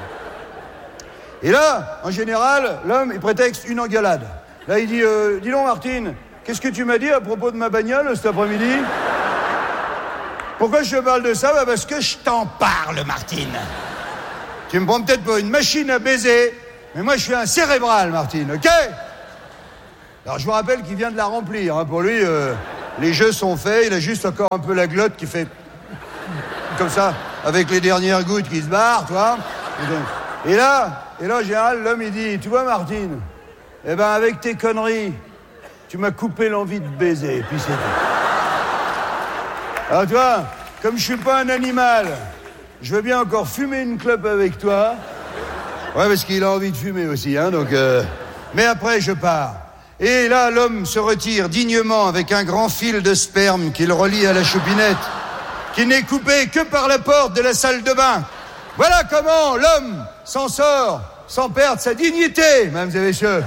Et là, en général, l'homme, il prétexte une engueulade. Là, il dit, euh, dis donc, Martine, qu'est-ce que tu m'as dit à propos de ma bagnole cet après-midi? Pourquoi je te parle de ça? Bah parce que je t'en parle, Martine. Tu me prends peut-être pour une machine à baiser, mais moi, je suis un cérébral, Martine, ok? Alors, je vous rappelle qu'il vient de la remplir, hein, pour lui... Euh... Les jeux sont faits, il a juste encore un peu la glotte qui fait... Comme ça, avec les dernières gouttes qui se barrent, tu vois. Et, donc, et là, et là, en général, l'homme, il dit, tu vois, Martine, eh ben, avec tes conneries, tu m'as coupé l'envie de baiser, et puis c'est tout. Alors, tu vois, comme je suis pas un animal, je veux bien encore fumer une clope avec toi. Ouais, parce qu'il a envie de fumer aussi, hein, donc... Euh... Mais après, je pars. Et là, l'homme se retire dignement avec un grand fil de sperme qu'il relie à la choupinette, qui n'est coupé que par la porte de la salle de bain. Voilà comment l'homme s'en sort sans perdre sa dignité, mesdames et messieurs.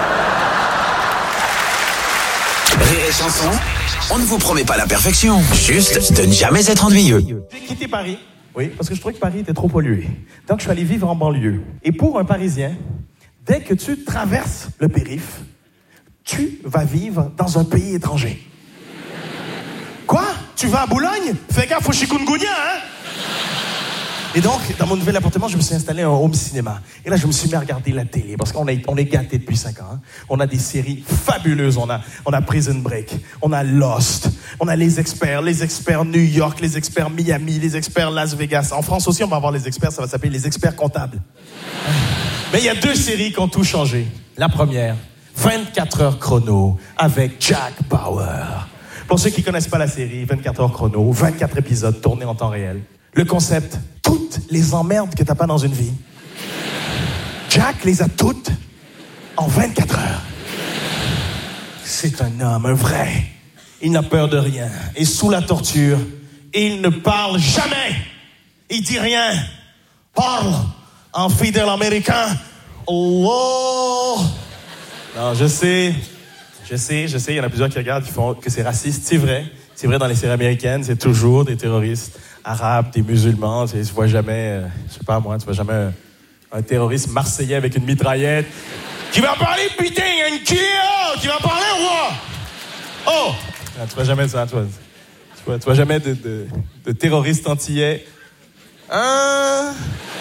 Rire et chanson, on ne vous promet pas la perfection, juste de ne jamais être ennuyeux. J'ai quitté Paris, oui, parce que je trouvais que Paris était trop pollué. Donc je suis allé vivre en banlieue. Et pour un Parisien, dès que tu traverses le périph', tu vas vivre dans un pays étranger. Quoi? Tu vas à Boulogne? Fais gaffe au chikungunya, hein? Et donc, dans mon nouvel appartement, je me suis installé un home cinéma. Et là, je me suis mis à regarder la télé, parce qu'on est, on est gâtés depuis cinq ans. Hein? On a des séries fabuleuses. On a, on a Prison Break, on a Lost, on a les experts, les experts New York, les experts Miami, les experts Las Vegas. En France aussi, on va avoir les experts, ça va s'appeler les experts comptables. Mais il y a deux séries qui ont tout changé. La première, vingt-quatre heures chrono, avec Jack Bauer. Pour ceux qui connaissent pas la série, vingt-quatre heures chrono, vingt-quatre épisodes tournés en temps réel. Le concept, toutes les emmerdes que t'as pas dans une vie, Jack les a toutes en vingt-quatre heures. C'est un homme, un vrai. Il n'a peur de rien. Et sous la torture, il ne parle jamais. Il dit rien. Parle en fidèle américain. Oh! Non, je sais, je sais, je sais, il y en a plusieurs qui regardent, qui font que c'est raciste. C'est vrai. C'est vrai, dans les séries américaines, c'est toujours des terroristes arabes, des musulmans. Tu vois jamais, euh, je sais pas moi, tu vois jamais un, un terroriste marseillais avec une mitraillette qui va parler, putain, il y a une Kia qui va parler ou quoi? Oh! Non, tu vois jamais ça, tu vois. Tu vois, tu vois jamais de, de, de terroristes antillais. Hein?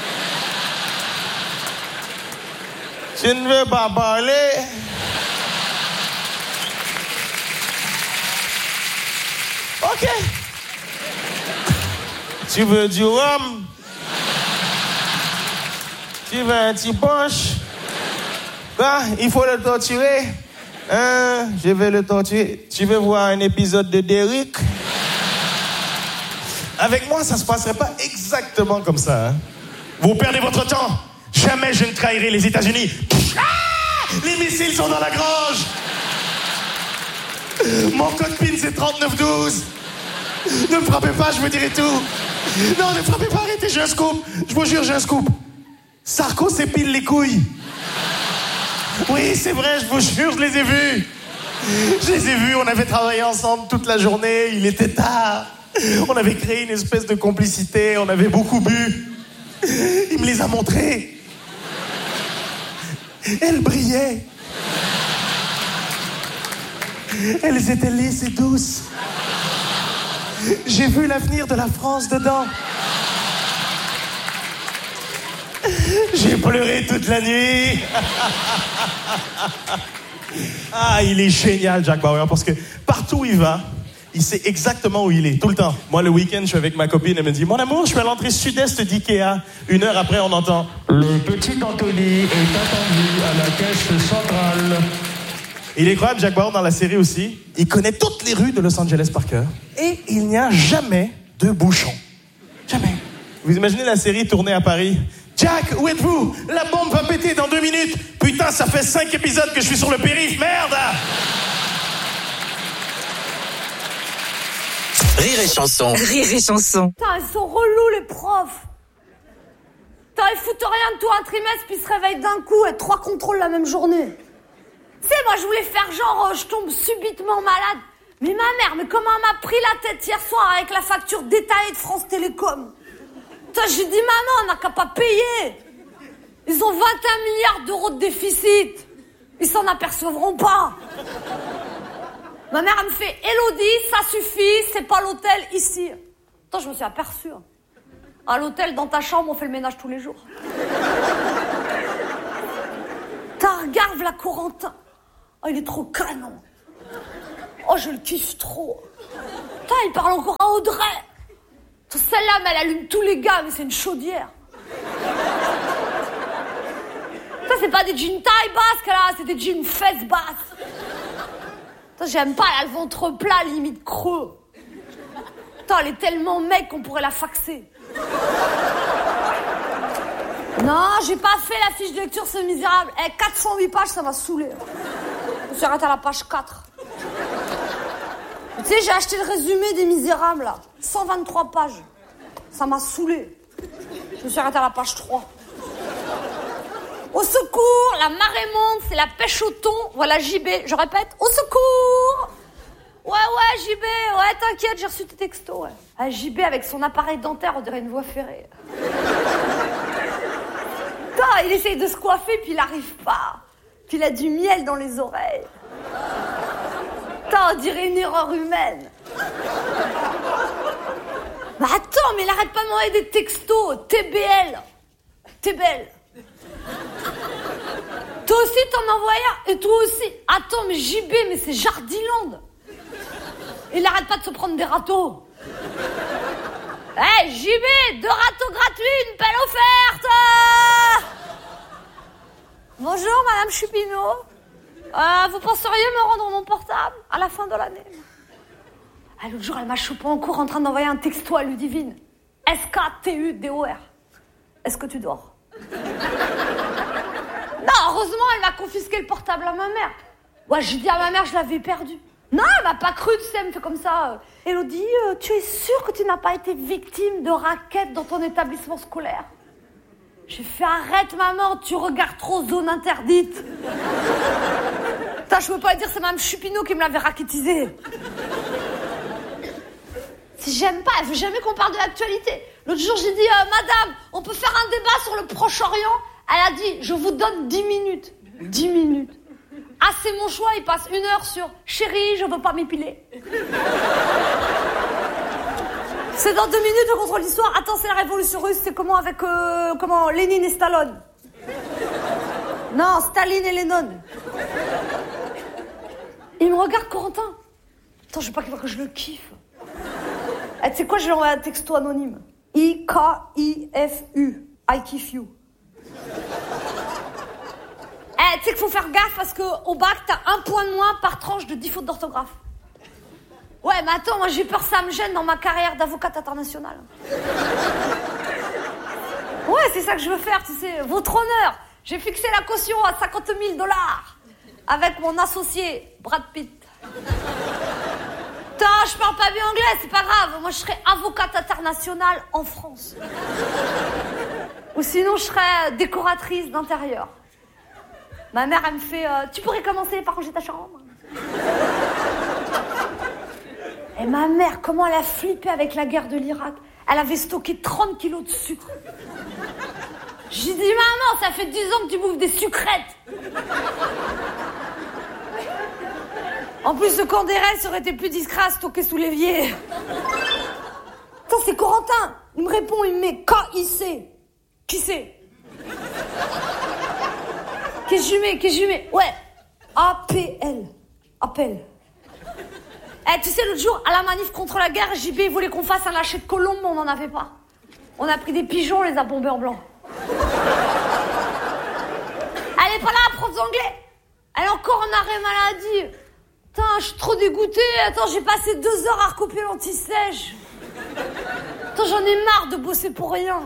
Tu ne veux pas parler? Ok. Tu veux du rhum? Tu veux un petit punch? Bah, il faut le torturer. Hein? Je vais le torturer. Tu veux voir un épisode de Derrick? Avec moi, ça se passerait pas exactement comme ça. Hein? Vous perdez votre temps. Jamais je ne trahirai les États-Unis. Ah! Les missiles sont dans la grange. Mon code PIN, c'est trente-neuf douze. Ne me frappez pas, je vous dirai tout. Non, ne frappez pas, arrêtez, j'ai un scoop. Je vous jure, j'ai un scoop. Sarko s'épile les couilles. Oui, c'est vrai, je vous jure, je les ai vus. Je les ai vus, on avait travaillé ensemble toute la journée, il était tard. On avait créé une espèce de complicité, on avait beaucoup bu. Il me les a montrés. Elles brillaient. Elles étaient lisses et douces. J'ai vu l'avenir de la France dedans. J'ai pleuré toute la nuit. Ah, il est génial, Jack Bauer, parce que partout où il va, il sait exactement où il est, tout le temps. Moi, le week-end, je suis avec ma copine, elle me dit « Mon amour, je suis à l'entrée sud-est d'Ikea. » Une heure après, on entend « Le petit Anthony est attendu à la caisse centrale. » Il est incroyable, Jack Bauer, dans la série aussi. Il connaît toutes les rues de Los Angeles par cœur. Et il n'y a jamais de bouchon. Jamais. Vous imaginez la série tournée à Paris? Jack, où êtes-vous? La bombe va péter dans deux minutes. Putain, ça fait cinq épisodes que je suis sur le périph', merde! Rire et chanson. Rire et chanson. Putain, ils sont relous, les profs. Putain, ils foutent rien de tout un trimestre, puis ils se réveillent d'un coup et trois contrôles la même journée. Tu sais, moi, je voulais faire genre, euh, je tombe subitement malade. Mais ma mère, mais comment elle m'a pris la tête hier soir avec la facture détaillée de France Télécom? Putain, j'ai dit, maman, on n'a qu'à pas payer. Ils ont vingt et un milliards d'euros de déficit. Ils s'en apercevront pas. Ma mère, elle me fait, Élodie, ça suffit, c'est pas l'hôtel ici. Attends, je me suis aperçue. À l'hôtel, dans ta chambre, on fait le ménage tous les jours. T'as regarde la Corentin. Oh, il est trop canon. Oh, je le kiffe trop. Putain, il parle encore à Audrey. Celle-là, mais elle allume tous les gars, mais c'est une chaudière. Ça, c'est pas des jeans taille basse qu'elle a, c'est des jeans fesses basses. Putain, j'aime pas, elle a le ventre plat, limite creux. Putain, elle est tellement mec qu'on pourrait la faxer. Non, j'ai pas fait la fiche de lecture, c'est misérable. Eh, quatre cent huit pages, ça m'a saoulé. Je me suis arrêtée à la page quatre. Tu sais, j'ai acheté le résumé des Misérables, là. cent vingt-trois pages. Ça m'a saoulé. Je me suis arrêtée à la page trois. Au secours, la marée monte, c'est la pêche au thon. Voilà J B, je répète, au secours. Ouais, ouais, J B, ouais, t'inquiète, j'ai reçu tes textos, ouais. Ah, J B, avec son appareil dentaire, on dirait une voie ferrée. Putain, il essaye de se coiffer, puis il arrive pas. Puis il a du miel dans les oreilles. Putain, on dirait une erreur humaine. Mais attends, mais il arrête pas de m'envoyer des textos. T B L. T'es belle. Toi aussi, t'en envoies un. Et toi aussi. Attends, mais J B, mais c'est Jardiland. Il arrête pas de se prendre des râteaux. Eh, hey, J B, deux râteaux gratuits, une pelle offerte. Bonjour, Madame Chupinot. Euh, vous penseriez me rendre mon portable à la fin de l'année? Ah, l'autre jour, elle m'a chopé en cours en train d'envoyer un texto à Ludivine. S K T U D O R. Est-ce que tu dors? Non, heureusement, elle m'a confisqué le portable à ma mère. Ouais, j'ai dit à ma mère, je l'avais perdu. Non, elle m'a pas cru, tu sais, elle me fait comme ça. Élodie, euh, tu es sûre que tu n'as pas été victime de raquettes dans ton établissement scolaire? J'ai fait, arrête maman, tu regardes trop Zone Interdite. Putain, je peux pas dire, c'est Mme Chupinot qui me l'avait raquettisé. Si j'aime pas, elle veut jamais qu'on parle de l'actualité. L'autre jour, j'ai dit, euh, madame, on peut faire un débat sur le Proche-Orient? Elle a dit, je vous donne dix minutes. dix minutes. Ah, c'est mon choix, il passe une heure sur chérie, je veux pas m'épiler. C'est dans deux minutes le contrôle d'histoire. Attends, c'est la révolution russe, c'est comment avec euh, comment Lénine et Stallone? Non, Staline et Lennon. Il me regarde, Corentin. Attends, je veux pas qu'il voit que je le kiffe. Eh, tu sais quoi, je lui envoie un texto anonyme. I K I F U. I kiff you. Eh, tu sais qu'il faut faire gaffe parce qu'au bac, t'as un point de moins par tranche de dix fautes d'orthographe. Ouais, mais attends, moi j'ai peur que ça me gêne dans ma carrière d'avocate internationale. Ouais, c'est ça que je veux faire, tu sais. Votre honneur, j'ai fixé la caution à cinquante mille dollars avec mon associé, Brad Pitt. Putain, je parle pas bien anglais, c'est pas grave. Moi, je serais avocate internationale en France. Ou sinon, je serais décoratrice d'intérieur. Ma mère, elle me fait euh, tu pourrais commencer par ranger ta chambre. Et ma mère, comment elle a flippé avec la guerre de l'Irak. Elle avait stocké trente kilos de sucre. J'ai dit, maman, ça fait dix ans que tu bouffes des sucrètes. En plus, le camp des rêves aurait été plus discret à stocker sous l'évier. Attends, c'est Corentin. Il me répond, il me met K I C. Qui c'est? Qu'est-ce que je mets? Qu'est-ce que je mets? Ouais. A P L. Appel. Eh, tu sais, l'autre jour, à la manif contre la guerre, J B voulait qu'on fasse un lâcher de colombe, mais on n'en avait pas. On a pris des pigeons, on les a bombés en blanc. Elle est pas là, prof d'anglais. Elle est encore en arrêt maladie. Putain, je suis trop dégoûtée. Attends, j'ai passé deux heures à recopier l'anti-sèche. Attends, j'en ai marre de bosser pour rien.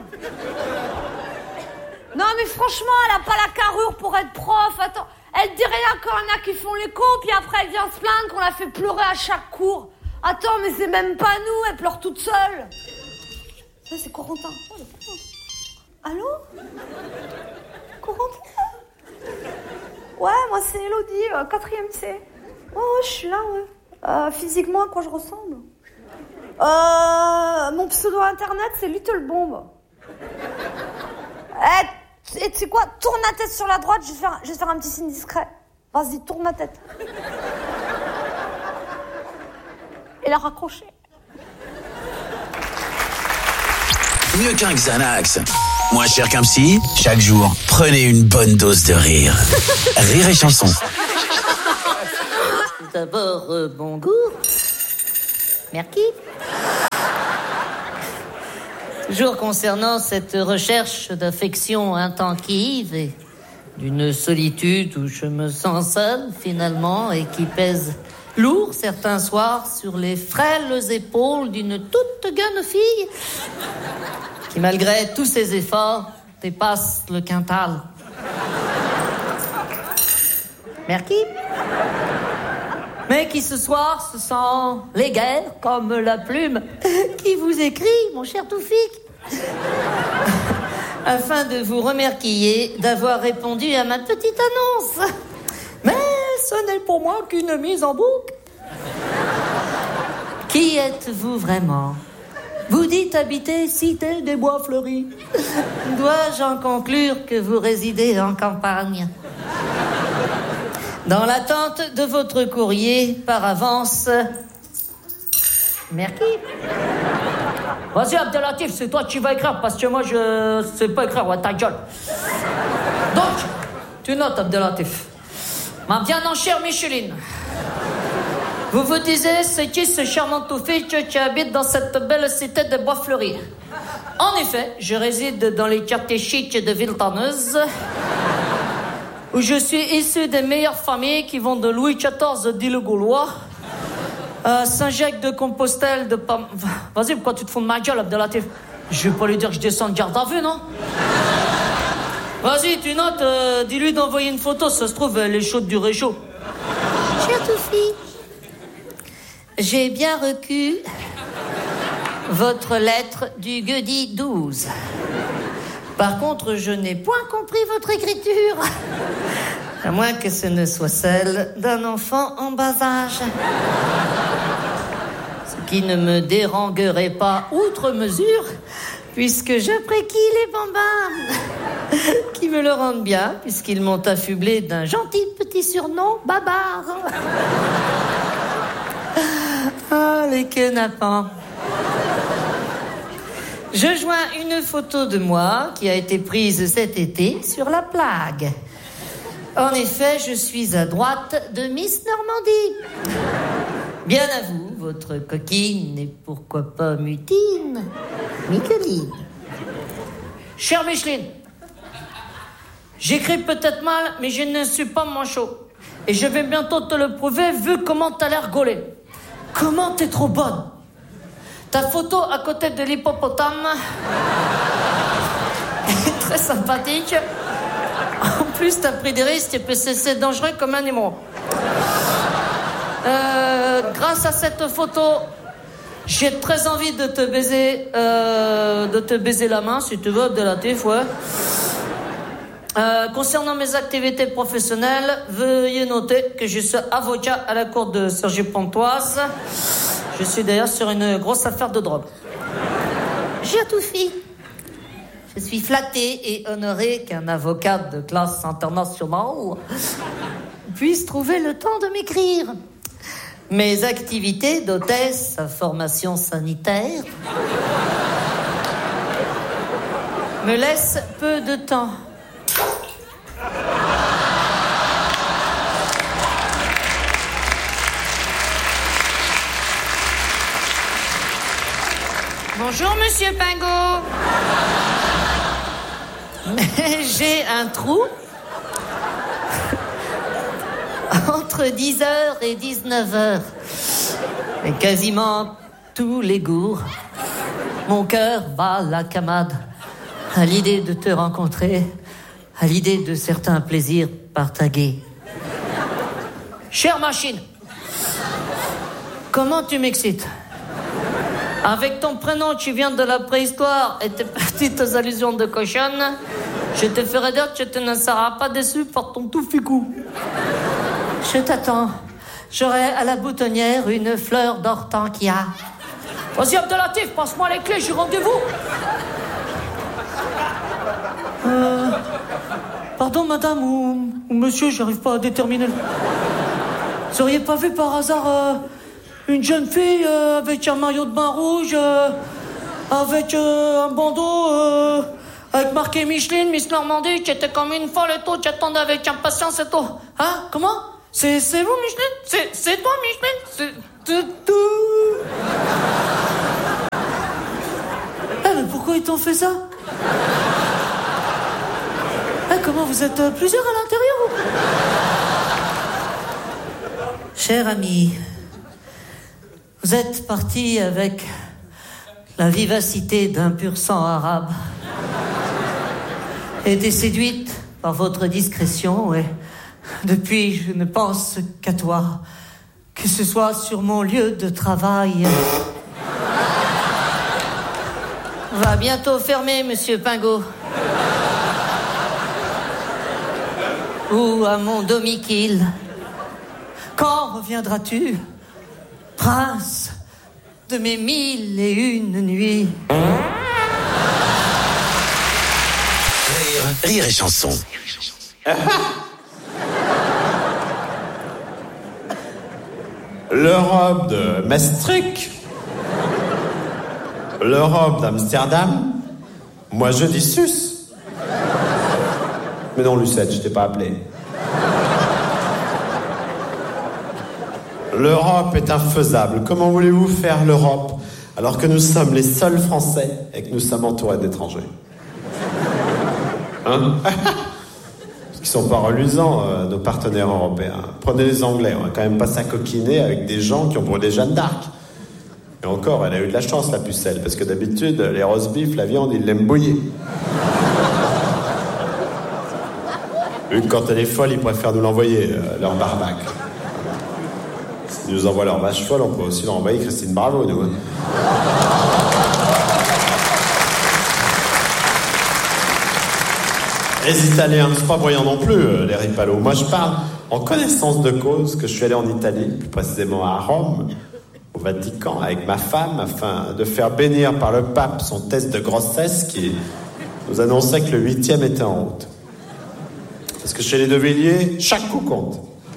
Non, mais franchement, elle a pas la carrure pour être prof. Attends, elle dit rien quand il y en a qui font l'écho, puis après elle vient se plaindre qu'on la fait pleurer à chaque cours. Attends, mais c'est même pas nous, elle pleure toute seule. Ça, c'est Corentin. Oh, allô? Corentin? Ouais, moi c'est Élodie, euh, quatrième C. Oh, ouais, je suis là, ouais. Euh, physiquement, à quoi je ressemble? Euh, mon pseudo internet, c'est Little Bomb. Eh, et tu sais quoi? Tourne la tête sur la droite, je vais faire, je vais faire un petit signe discret. Vas-y, tourne la tête. Elle a raccroché. Mieux qu'un Xanax. Moins cher qu'un psy, chaque jour, prenez une bonne dose de rire. Rire et chanson. d'abord, euh, bon goût. Merci. Toujours concernant cette recherche d'affection intensive et d'une solitude où je me sens seul, finalement, et qui pèse lourd certains soirs sur les frêles épaules d'une toute jeune fille qui, malgré tous ses efforts, dépasse le quintal. Merci. Mais qui ce soir se sent léguère comme la plume qui vous écrit, mon cher Toufik, afin de vous remercier d'avoir répondu à ma petite annonce. Mais ce n'est pour moi qu'une mise en boucle. Qui êtes-vous vraiment? Vous dites habiter Cité des Bois Fleuris. Dois-je en conclure que vous résidez en campagne? Dans l'attente de votre courrier, par avance... Merci. Vas-y, Abdelatif, c'est toi qui vas écrire, parce que moi, je sais pas écrire, ouais, ta gueule. Donc, tu notes, Abdelatif. Ma bien en chère Micheline, vous vous disiez, c'est qui ce charmant Toufik qui habite dans cette belle cité de Bois Fleuris? En effet, je réside dans les quartiers chics de Villetanneuse, où je suis issu des meilleures familles qui vont de Louis quatorze d'Île-Gaulois à Saint-Jacques-de-Compostelle de Pam... Vas-y, pourquoi tu te fous de ma gueule, Abdelatif? Je vais pas lui dire que je descends de garde à vue, non? Vas-y, tu notes, euh, dis-lui d'envoyer une photo, ça se trouve, elle est chaude du réchaud. Cher Toufi, J'ai bien reçu votre lettre du jeudi douze. Par contre, je n'ai point compris votre écriture. À moins que ce ne soit celle d'un enfant en bas âge. Ce qui ne me dérangerait pas outre mesure, puisque j'apprécie les bambins, qui me le rendent bien, puisqu'ils m'ont affublé d'un gentil petit surnom, Babar. Ah, les kenapans. Je joins une photo de moi qui a été prise cet été sur la plaque. En effet, je suis à droite de Miss Normandie. Bien à vous, votre coquine et pourquoi pas mutine, Micheline. Chère Micheline, j'écris peut-être mal, mais je ne suis pas manchot. Et je vais bientôt te le prouver, vu comment t'as l'air gaulée. Comment t'es trop bonne. Ta photo à côté de l'hippopotame est très sympathique. En plus, t'as pris des risques et c'est dangereux comme un animal. Euh, grâce à cette photo, j'ai très envie de te baiser, euh, de te baiser la main, si tu veux, Abdelatif, ouais. Euh, concernant mes activités professionnelles, veuillez noter que je suis avocat à la cour de Cergy-Pontoise. Je suis d'ailleurs sur une grosse affaire de drogue. Cher Toufi, Je suis flattée et honorée qu'un avocat de classe internationale puisse trouver le temps de m'écrire. Mes activités d'hôtesse à formation sanitaire me laissent peu de temps. Bonjour, monsieur Pingot. Mais j'ai un trou entre dix heures et dix-neuf heures. Et quasiment tous les jours, mon cœur bat la camade à l'idée de te rencontrer, à l'idée de certains plaisirs partagés. Chère machine, comment tu m'excites? Avec ton prénom qui vient de la préhistoire et tes petites allusions de cochonne, je te ferai dire que tu ne seras pas déçu par ton tout ficou. Je t'attends. J'aurai à la boutonnière une fleur d'hortensia. Vas-y, Abdelatif, passe-moi les clés, j'ai rendez-vous. Euh, pardon, madame ou, ou monsieur, j'arrive pas à déterminer. Vous auriez pas vu par hasard euh, une jeune fille euh, avec un maillot de bain rouge, euh, avec euh, un bandeau, euh, avec marqué Micheline, Miss Normandie, qui était comme une folle et tout, qui attendait avec impatience et tout. Hein? Comment? C'est, c'est vous, Micheline? C'est, c'est toi, Micheline? C'est tout, tout. Eh, mais pourquoi ils t'ont fait ça? Eh, comment vous êtes euh, plusieurs à l'intérieur ou... Cher ami, vous êtes parti avec la vivacité d'un pur sang arabe. Été séduite par votre discrétion et depuis je ne pense qu'à toi, que ce soit sur mon lieu de travail. Va bientôt fermer, monsieur Pingot. Ou à mon domicile. Quand reviendras-tu, prince de mes mille et une nuits? Rire, rire et chanson. L'Europe de Maastricht, l'Europe d'Amsterdam, moi je dis sus. Mais non, Lucette, je t'ai pas appelé. L'Europe est infaisable. Comment voulez-vous faire l'Europe alors que nous sommes les seuls Français et que nous sommes entourés d'étrangers? Hein? Parce qu'ils sont pas reluisants, euh, nos partenaires européens. Prenez les Anglais, on va quand même pas s'acoquiner avec des gens qui ont brûlé Jeanne d'Arc. Et encore, elle a eu de la chance, la pucelle, parce que d'habitude, les roast beef, la viande, ils l'aiment bouillir. Vu que quand elle est folle, ils préfèrent nous l'envoyer, euh, leur barbac. S'ils nous envoient leur vache folle, on peut aussi leur envoyer Christine Bravo, nous. Hein. Les Italiens ne sont pas bruyants non plus, euh, les ripalos. Moi, je parle en connaissance de cause que je suis allé en Italie, plus précisément à Rome, au Vatican, avec ma femme, afin de faire bénir par le pape son test de grossesse qui nous annonçait que le huitième était en route. Parce que chez les De Villiers, chaque coup compte.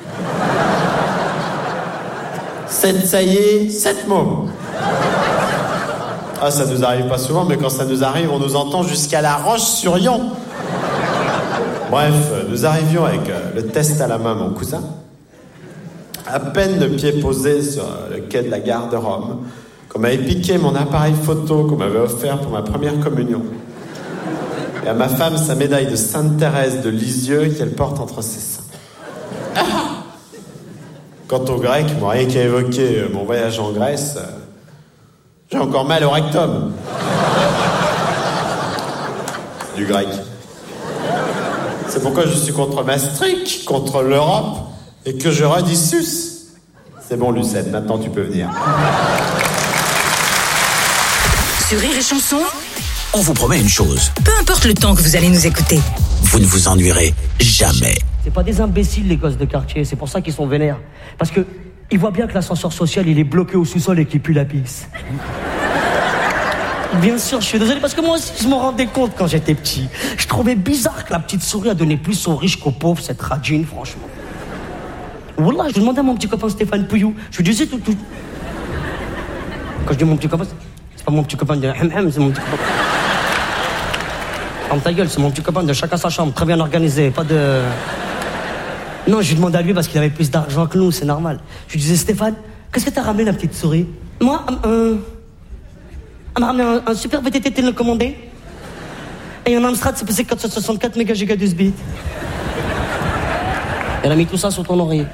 Sept saillés, sept mômes. Ah, ça nous arrive pas souvent, mais quand ça nous arrive, on nous entend jusqu'à La Roche-sur-Yon. Bref, nous arrivions avec le test à la main, mon cousin. À peine le pied posé sur le quai de la gare de Rome, qu'on m'avait piqué mon appareil photo qu'on m'avait offert pour ma première communion. Et à ma femme, sa médaille de Sainte Thérèse de Lisieux qu'elle porte entre ses seins. Quant aux Grecs, moi, rien qu'à évoquer mon voyage en Grèce, j'ai encore mal au rectum. Du grec. C'est pourquoi je suis contre Maastricht, contre l'Europe, et que je redis sus. C'est bon, Lucette, maintenant tu peux venir. Sur Rire et Chanson, On vous promet une chose. peu importe le temps que vous allez nous écouter. Vous ne vous ennuierez jamais. C'est pas des imbéciles, les gosses de quartier, c'est pour ça qu'ils sont vénères. Parce que ils voient bien que l'ascenseur social, il est bloqué au sous-sol et qu'il pue la pisse. Bien sûr, je suis désolé, parce que moi aussi, je m'en rendais compte quand j'étais petit. Je trouvais bizarre que la petite souris a donné plus aux riches qu'aux pauvres, cette radine, franchement. Wallah, je demandais à mon petit copain Stéphane Pouillou, je lui disais tout, tout. Quand je dis mon petit copain, c'est pas mon petit copain de Hem Hem, c'est mon petit copain. Ferme ta gueule, c'est mon petit copain de chacun sa chambre, très bien organisé, pas de... Non, je lui demandais à lui parce qu'il avait plus d'argent que nous, c'est normal. Je lui disais, Stéphane, qu'est-ce que t'as ramené, la petite souris? Moi, un... un... Elle m'a ramené un, un super V T T télécommandé. Et un Amstrad C P C quatre cent soixante-quatre méga giga douze bits. Elle a mis tout ça sur ton oreiller.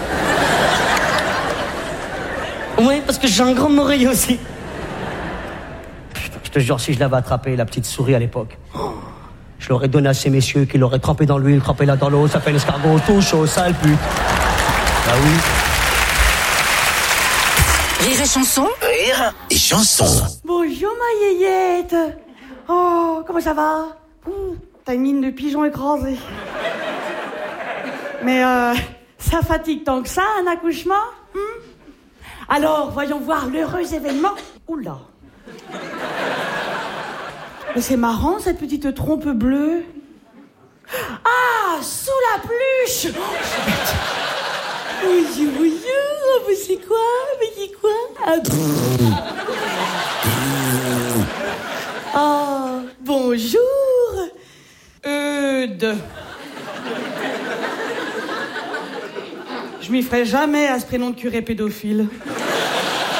Oui, parce que j'ai un grand oreiller aussi. Putain, je te jure, si je l'avais attrapé, la petite souris à l'époque, je l'aurais donné à ces messieurs qui l'auraient trempé dans l'huile, trempé là dans l'eau, ça fait l'escargot, tout chaud, sale pute. Bah oui. Rire et Chanson, Rire et chanson. Bonjour ma yéyette. Oh, comment ça va? Ouh, t'as une mine de pigeon écrasé. Mais euh, ça fatigue tant que ça, un accouchement hmm? Alors, voyons voir l'heureux événement. Oula. Mais c'est marrant, cette petite trompe bleue. Ah, sous la pluche. Bonjour, bonjour, mais c'est quoi? Mais c'est quoi? Ah, oh, bonjour. Eudes. Je m'y ferai jamais à ce prénom de curé pédophile.